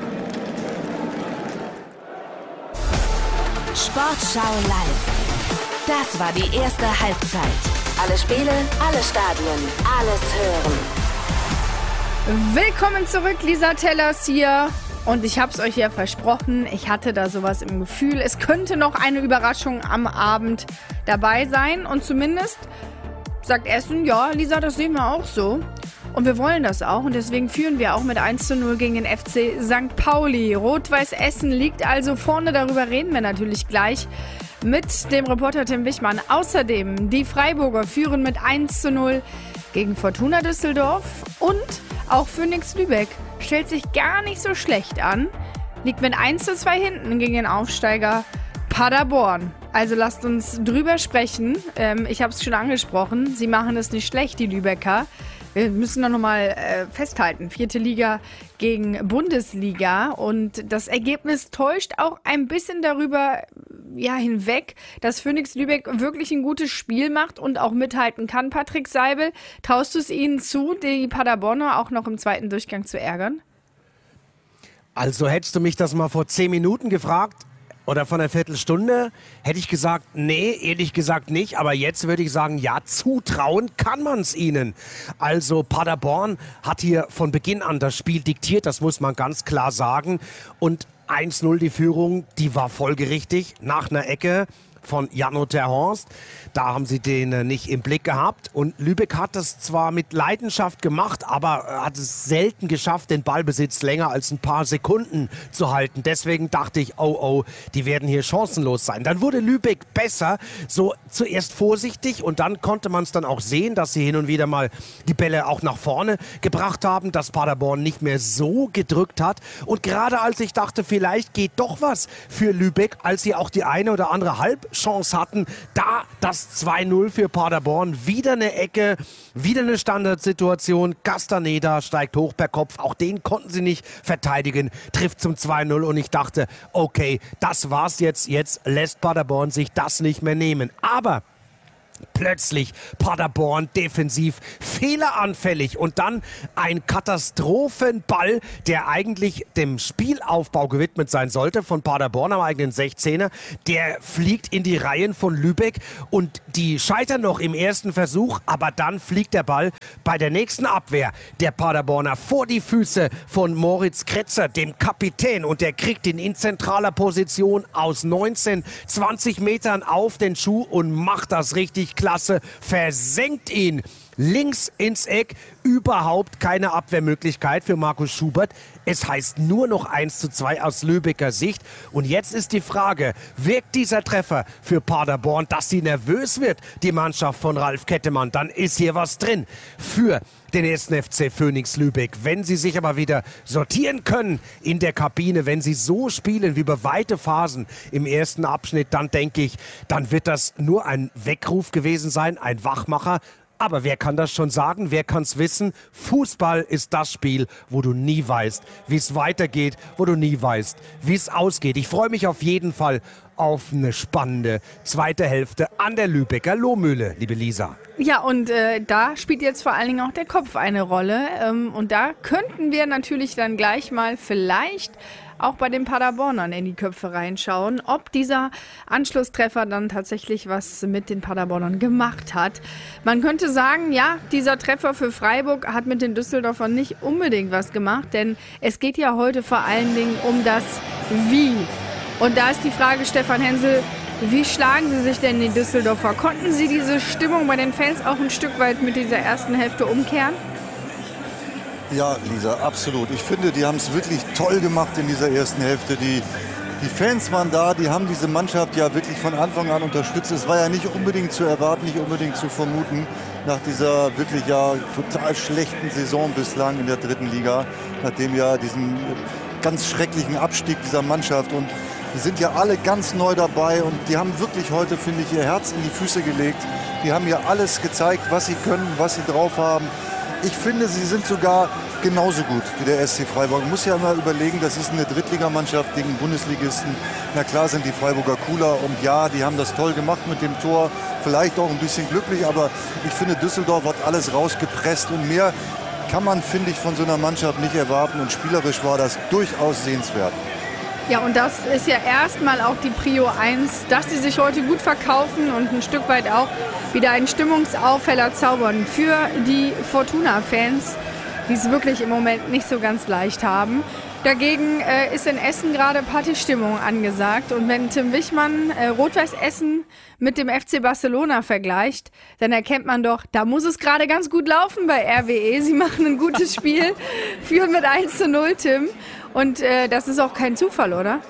Sportschau live. Das war die erste Halbzeit. Alle Spiele, alle Stadien, alles hören. Willkommen zurück, Lisa Tellers hier. Und ich habe es euch ja versprochen, ich hatte da sowas im Gefühl. Es könnte noch eine Überraschung am Abend dabei sein. Und zumindest sagt Essen, ja, Lisa, das sehen wir auch so. Und wir wollen das auch. Und deswegen führen wir auch mit eins zu null gegen den F C Sankt Pauli. Rot-Weiß Essen liegt also vorne. Darüber reden wir natürlich gleich mit dem Reporter Tim Wichmann. Außerdem, die Freiburger führen mit eins zu null gegen Fortuna Düsseldorf. Und auch Phoenix Lübeck stellt sich gar nicht so schlecht an. Liegt mit eins zu zwei hinten gegen den Aufsteiger Paderborn. Also lasst uns drüber sprechen. Ähm, ich habe es schon angesprochen. Sie machen es nicht schlecht, die Lübecker. Wir müssen noch mal äh, festhalten. Vierte Liga gegen Bundesliga. Und das Ergebnis täuscht auch ein bisschen darüber ja, hinweg, dass Phoenix Lübeck wirklich ein gutes Spiel macht und auch mithalten kann. Patrick Seibel, traust du es ihnen zu, die Paderborner auch noch im zweiten Durchgang zu ärgern? Also hättest du mich das mal vor zehn Minuten gefragt oder vor einer Viertelstunde, hätte ich gesagt, nee, ehrlich gesagt nicht. Aber jetzt würde ich sagen, ja, zutrauen kann man es ihnen. Also Paderborn hat hier von Beginn an das Spiel diktiert, das muss man ganz klar sagen. Und eins null die Führung, die war folgerichtig nach einer Ecke von Janno Terhorst. Da haben sie den äh, nicht im Blick gehabt. Und Lübeck hat das zwar mit Leidenschaft gemacht, aber äh, hat es selten geschafft, den Ballbesitz länger als ein paar Sekunden zu halten. Deswegen dachte ich, oh oh, die werden hier chancenlos sein. Dann wurde Lübeck besser, so zuerst vorsichtig und dann konnte man es dann auch sehen, dass sie hin und wieder mal die Bälle auch nach vorne gebracht haben, dass Paderborn nicht mehr so gedrückt hat. Und gerade als ich dachte, vielleicht geht doch was für Lübeck, als sie auch die eine oder andere Halb Chance hatten. Da das zwei null für Paderborn. Wieder eine Ecke, wieder eine Standardsituation. Castaneda steigt hoch per Kopf. Auch den konnten sie nicht verteidigen. Trifft zum zwei null und ich dachte, okay, das war's jetzt. Jetzt lässt Paderborn sich das nicht mehr nehmen. Aber plötzlich Paderborn defensiv fehleranfällig und dann ein Katastrophenball, der eigentlich dem Spielaufbau gewidmet sein sollte von Paderborn am eigenen sechzehner. Der fliegt in die Reihen von Lübeck und die scheitern noch im ersten Versuch, aber dann fliegt der Ball bei der nächsten Abwehr der Paderborner vor die Füße von Moritz Kretzer, dem Kapitän, und der kriegt ihn in zentraler Position aus neunzehn, zwanzig Metern auf den Schuh und macht das richtig klasse, versenkt ihn links ins Eck. Überhaupt keine Abwehrmöglichkeit für Markus Schubert. Es heißt nur noch eins zu zwei aus Lübecker Sicht. Und jetzt ist die Frage, wirkt dieser Treffer für Paderborn, dass sie nervös wird, die Mannschaft von Ralf Kettemann? Dann ist hier was drin für den ersten F C Phönix Lübeck. Wenn sie sich aber wieder sortieren können in der Kabine, wenn sie so spielen wie über weite Phasen im ersten Abschnitt, dann denke ich, dann wird das nur ein Weckruf gewesen sein, ein Wachmacher. Aber wer kann das schon sagen? Wer kann es wissen? Fußball ist das Spiel, wo du nie weißt, wie es weitergeht, wo du nie weißt, wie es ausgeht. Ich freue mich auf jeden Fall auf eine spannende zweite Hälfte an der Lübecker Lohmühle, liebe Lisa. Ja, und äh, da spielt jetzt vor allen Dingen auch der Kopf eine Rolle. Ähm, und da könnten wir natürlich dann gleich mal vielleicht auch bei den Paderbornern in die Köpfe reinschauen, ob dieser Anschlusstreffer dann tatsächlich was mit den Paderbornern gemacht hat. Man könnte sagen, ja, dieser Treffer für Freiburg hat mit den Düsseldorfern nicht unbedingt was gemacht, denn es geht ja heute vor allen Dingen um das Wie. Und da ist die Frage, Stefan Hensel, wie schlagen Sie sich denn die Düsseldorfer? Konnten Sie diese Stimmung bei den Fans auch ein Stück weit mit dieser ersten Hälfte umkehren? Ja, Lisa, absolut. Ich finde, die haben es wirklich toll gemacht in dieser ersten Hälfte. Die, die Fans waren da, die haben diese Mannschaft ja wirklich von Anfang an unterstützt. Es war ja nicht unbedingt zu erwarten, nicht unbedingt zu vermuten, nach dieser wirklich ja total schlechten Saison bislang in der dritten Liga, nachdem ja diesen ganz schrecklichen Abstieg dieser Mannschaft, und die sind ja alle ganz neu dabei und die haben wirklich heute, finde ich, ihr Herz in die Füße gelegt. Die haben ja alles gezeigt, was sie können, was sie drauf haben. Ich finde, sie sind sogar genauso gut wie der S C Freiburg. Man muss ja immer überlegen, das ist eine Drittligamannschaft gegen Bundesligisten. Na klar sind die Freiburger cooler und ja, die haben das toll gemacht mit dem Tor. Vielleicht auch ein bisschen glücklich, aber ich finde, Düsseldorf hat alles rausgepresst und mehr kann man, finde ich, von so einer Mannschaft nicht erwarten. Und spielerisch war das durchaus sehenswert. Ja, und das ist ja erstmal auch die Prio eins, dass sie sich heute gut verkaufen und ein Stück weit auch wieder einen Stimmungsaufheller zaubern für die Fortuna-Fans, die es wirklich im Moment nicht so ganz leicht haben. Dagegen äh, ist in Essen gerade Partystimmung angesagt. Und wenn Tim Wichmann äh, Rot-Weiß Essen mit dem F C Barcelona vergleicht, dann erkennt man doch, da muss es gerade ganz gut laufen bei R W E. Sie machen ein gutes Spiel, führen mit eins zu null, Tim. Und äh, das ist auch kein Zufall, oder?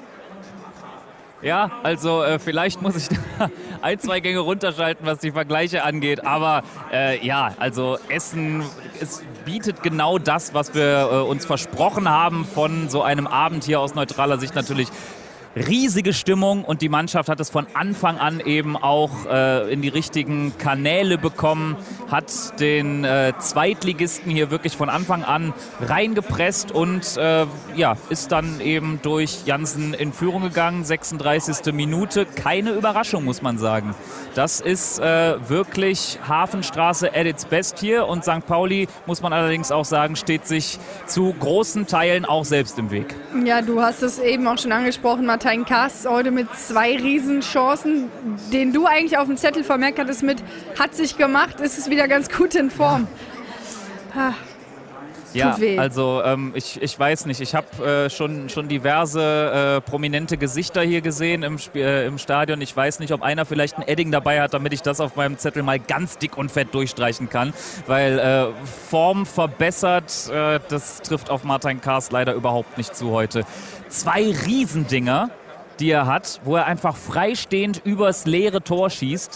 Ja, also äh, vielleicht muss ich da ein, zwei Gänge runterschalten, was die Vergleiche angeht. Aber äh, ja, also Essen, es bietet genau das, was wir äh, uns versprochen haben von so einem Abend hier aus neutraler Sicht natürlich. Riesige Stimmung, und die Mannschaft hat es von Anfang an eben auch äh, in die richtigen Kanäle bekommen, hat den äh, Zweitligisten hier wirklich von Anfang an reingepresst und äh, ja, ist dann eben durch Jansen in Führung gegangen, sechsunddreißigste Minute. Keine Überraschung, muss man sagen. Das ist äh, wirklich Hafenstraße at its best hier, und Sankt Pauli, muss man allerdings auch sagen, steht sich zu großen Teilen auch selbst im Weg. Ja, du hast es eben auch schon angesprochen, Martin Kaas heute mit zwei Riesenchancen, den du eigentlich auf dem Zettel vermerkt hattest mit, hat sich gemacht, ist es wieder ganz gut in Form. Ah, ja, also ähm, ich, ich weiß nicht, ich habe äh, schon, schon diverse äh, prominente Gesichter hier gesehen im, Sp äh, im Stadion. Ich weiß nicht, ob einer vielleicht ein Edding dabei hat, damit ich das auf meinem Zettel mal ganz dick und fett durchstreichen kann, weil äh, Form verbessert, äh, das trifft auf Martin Kaas leider überhaupt nicht zu heute. Zwei Riesendinger, die er hat, wo er einfach freistehend übers leere Tor schießt.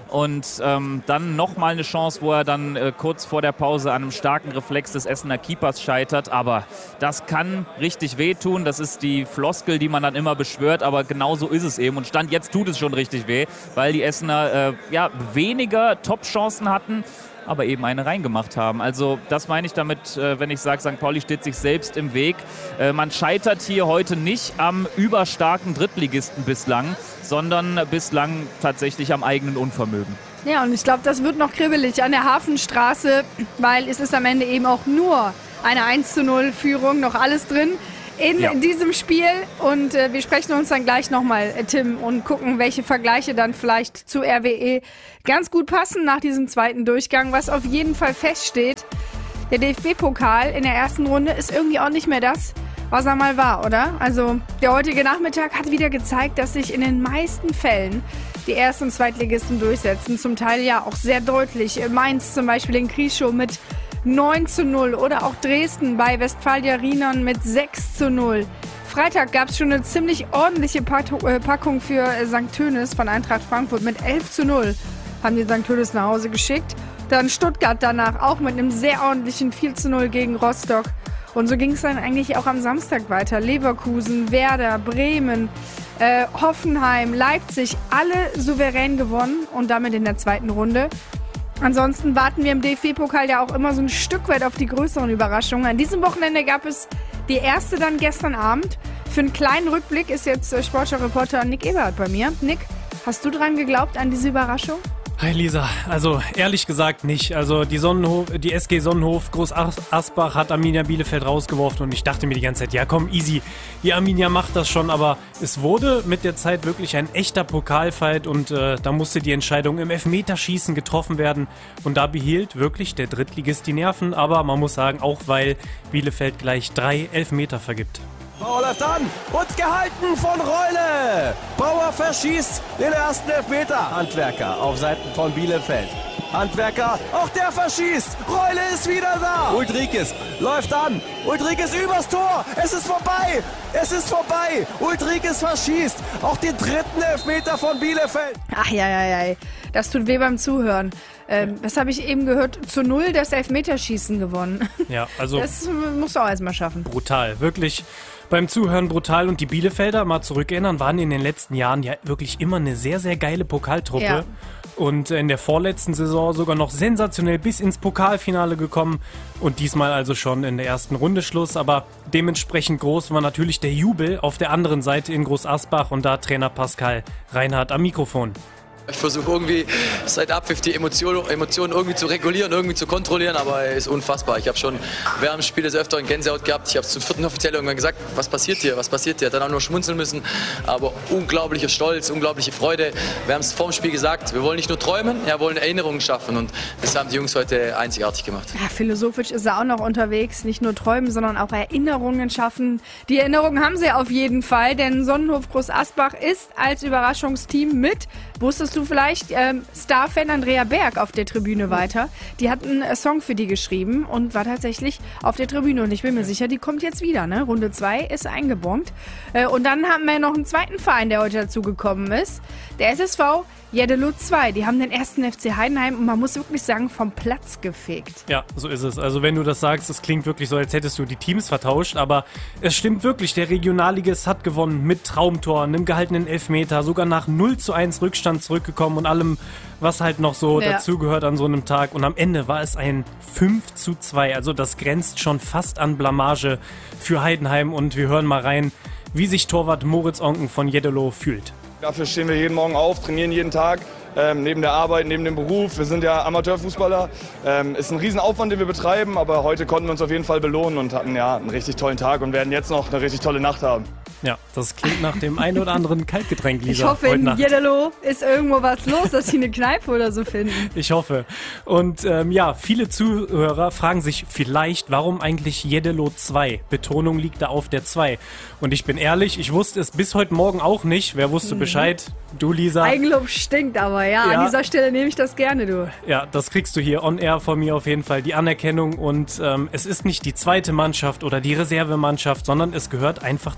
Und ähm, dann nochmal eine Chance, wo er dann äh, kurz vor der Pause an einem starken Reflex des Essener Keepers scheitert. Aber das kann richtig wehtun. Das ist die Floskel, die man dann immer beschwört. Aber genau so ist es eben. Und Stand jetzt tut es schon richtig weh, weil die Essener äh, ja, weniger Top-Chancen hatten, aber eben eine reingemacht haben. Also das meine ich damit, äh, wenn ich sage, Sankt Pauli steht sich selbst im Weg. Äh, man scheitert hier heute nicht am überstarken Drittligisten bislang, sondern bislang tatsächlich am eigenen Unvermögen. Ja, und ich glaube, das wird noch kribbelig an der Hafenstraße, weil es ist am Ende eben auch nur eine eins zu null Führung, noch alles drin in ja. diesem Spiel. Und äh, wir sprechen uns dann gleich nochmal, äh, Tim, und gucken, welche Vergleiche dann vielleicht zu R W E ganz gut passen nach diesem zweiten Durchgang. Was auf jeden Fall feststeht, der D F B-Pokal in der ersten Runde ist irgendwie auch nicht mehr das, was er mal war, oder? Also der heutige Nachmittag hat wieder gezeigt, dass sich in den meisten Fällen die Erst- und Zweitligisten durchsetzen. Zum Teil ja auch sehr deutlich. Mainz zum Beispiel in Krieschow mit neun zu null oder auch Dresden bei Westfalia Rienon mit sechs zu null. Freitag gab es schon eine ziemlich ordentliche Packung für Sankt Tönis von Eintracht Frankfurt mit elf zu null. Haben die Sankt Tönis nach Hause geschickt. Dann Stuttgart danach auch mit einem sehr ordentlichen vier zu null gegen Rostock. Und so ging es dann eigentlich auch am Samstag weiter. Leverkusen, Werder, Bremen, äh, Hoffenheim, Leipzig, alle souverän gewonnen und damit in der zweiten Runde. Ansonsten warten wir im D F B-Pokal ja auch immer so ein Stück weit auf die größeren Überraschungen. An diesem Wochenende gab es die erste dann gestern Abend. Für einen kleinen Rückblick ist jetzt Sportschau-Reporter Nick Eberhardt bei mir. Nick, hast du dran geglaubt an diese Überraschung? Hi Lisa, also ehrlich gesagt nicht. Also die Sonnenhof, die S G Sonnenhof Groß Asbach hat Arminia Bielefeld rausgeworfen und ich dachte mir die ganze Zeit, ja komm, easy, die Arminia macht das schon, aber es wurde mit der Zeit wirklich ein echter Pokalfight und äh, da musste die Entscheidung im Elfmeterschießen getroffen werden und da behielt wirklich der Drittligist die Nerven, aber man muss sagen, auch weil Bielefeld gleich drei Elfmeter vergibt. Bauer läuft an und gehalten von Reule. Bauer verschießt den ersten Elfmeter. Handwerker auf Seiten von Bielefeld. Handwerker, auch der verschießt. Reule ist wieder da. Ulrikes läuft an. Ulrikes übers Tor. Es ist vorbei. Es ist vorbei. Ulrikes verschießt auch den dritten Elfmeter von Bielefeld. Ach ja, ja, ja. Das tut weh beim Zuhören. Ähm, was habe ich eben gehört? Zu null das Elfmeterschießen gewonnen. Ja, also. Das musst du auch erstmal schaffen. Brutal. Wirklich. Beim Zuhören brutal und die Bielefelder, mal zurückerinnern, waren in den letzten Jahren ja wirklich immer eine sehr, sehr geile Pokaltruppe. Ja. Und in der vorletzten Saison sogar noch sensationell bis ins Pokalfinale gekommen und diesmal also schon in der ersten Runde Schluss. Aber dementsprechend groß war natürlich der Jubel auf der anderen Seite in Groß Asbach und da Trainer Pascal Reinhardt am Mikrofon. Ich versuche irgendwie seit Abpfiff die Emotionen, Emotionen irgendwie zu regulieren, irgendwie zu kontrollieren, aber es ist unfassbar. Ich habe schon während dem Spiel des Öfteren Gänsehaut gehabt. Ich habe zum vierten Offiziell irgendwann gesagt, was passiert hier, was passiert hier. Dann auch nur schmunzeln müssen, aber unglaublicher Stolz, unglaubliche Freude. Wir haben es vor dem Spiel gesagt, wir wollen nicht nur träumen, wir wollen Erinnerungen schaffen und das haben die Jungs heute einzigartig gemacht. Ja, philosophisch ist er auch noch unterwegs, nicht nur träumen, sondern auch Erinnerungen schaffen. Die Erinnerungen haben sie auf jeden Fall, denn Sonnenhof Groß Asbach ist als Überraschungsteam mit. Wusstest du vielleicht, ähm, Starfan Andrea Berg auf der Tribüne weiter. Die hat einen Song für die geschrieben und war tatsächlich auf der Tribüne. Und ich bin mir sicher, die kommt jetzt wieder. Ne? Runde zwei ist eingebongt. Äh, und dann haben wir noch einen zweiten Verein, der heute dazugekommen ist. Der S S V Jeddelo zwei. Die haben den ersten F C Heidenheim und man muss wirklich sagen, vom Platz gefegt. Ja, so ist es. Also wenn du das sagst, es klingt wirklich so, als hättest du die Teams vertauscht. Aber es stimmt wirklich, der Regionalligist hat gewonnen mit Traumtor, einem gehaltenen Elfmeter, sogar nach null zu eins Rückstand zurückgekommen und allem, was halt noch so ja. dazugehört an so einem Tag. Und am Ende war es ein fünf zu zwei. Also das grenzt schon fast an Blamage für Heidenheim. Und wir hören mal rein, wie sich Torwart Moritz Onken von Jeddelo fühlt. Dafür stehen wir jeden Morgen auf, trainieren jeden Tag, ähm, neben der Arbeit, neben dem Beruf. Wir sind ja Amateurfußballer. Ähm, ist ein Riesenaufwand, den wir betreiben, aber heute konnten wir uns auf jeden Fall belohnen und hatten ja einen richtig tollen Tag und werden jetzt noch eine richtig tolle Nacht haben. Ja, das klingt nach dem ein oder anderen Kaltgetränk, Lisa. Ich hoffe, in Jeddelo ist irgendwo was los, dass sie eine Kneipe oder so finden. Ich hoffe. Und ähm, ja, viele Zuhörer fragen sich vielleicht, warum eigentlich Jeddelo zwei? Betonung liegt da auf der zwei. Und ich bin ehrlich, ich wusste es bis heute Morgen auch nicht. Wer wusste mhm. Bescheid? Du, Lisa. Eigenlob stinkt aber, ja, ja. An dieser Stelle nehme ich das gerne, du. Ja, das kriegst du hier on air von mir auf jeden Fall, die Anerkennung. Und ähm, es ist nicht die zweite Mannschaft oder die Reservemannschaft, sondern es gehört einfach zum Ort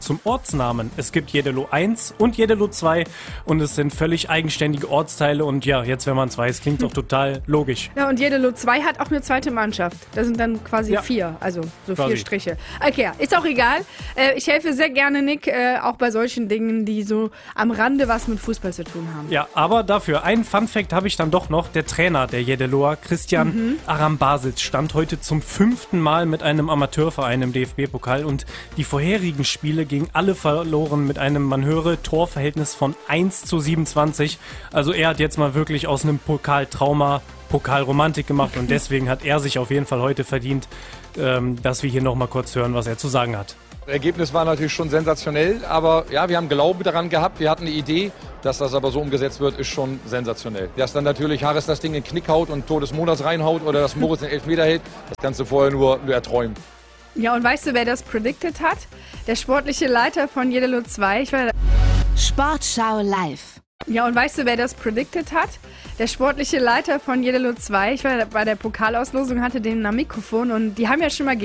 Ortsnamen. Es gibt Jeddelo eins und Jeddelo zwei und es sind völlig eigenständige Ortsteile und ja, jetzt wenn man es weiß, klingt es auch total logisch. Ja, und Jeddelo zwei hat auch eine zweite Mannschaft. Das sind dann quasi Ja. vier, also so Quasi. vier Striche. Okay, ja, ist auch egal. Äh, ich helfe sehr gerne, Nick, äh, auch bei solchen Dingen, die so am Rande was mit Fußball zu tun haben. Ja, aber dafür, einen Funfact habe ich dann doch noch. Der Trainer der Jeddeloa, Christian Mhm. Arambasic, stand heute zum fünften Mal mit einem Amateurverein im D F B-Pokal und die vorherigen Spiele gingen alle verloren mit einem, man höre, Torverhältnis von eins zu siebenundzwanzig. Also er hat jetzt mal wirklich aus einem Pokaltrauma Pokalromantik gemacht und deswegen hat er sich auf jeden Fall heute verdient, ähm, dass wir hier nochmal kurz hören, was er zu sagen hat. Das Ergebnis war natürlich schon sensationell, aber ja, wir haben Glaube daran gehabt, wir hatten eine Idee, dass das aber so umgesetzt wird, ist schon sensationell. Dass dann natürlich Harris das Ding in den Knick haut und Tor des Monats reinhaut oder dass Moritz den Elfmeter hält, das kannst du vorher nur, nur erträumen. Ja, und weißt du, wer das predicted hat? Der sportliche Leiter von Jeddelo zwei. Ich war Sportschau live. Ja, und weißt du, wer das predicted hat? Der sportliche Leiter von Jeddelo zwei. Ich war bei der Pokalauslosung, hatte den am Mikrofon und die haben ja schon mal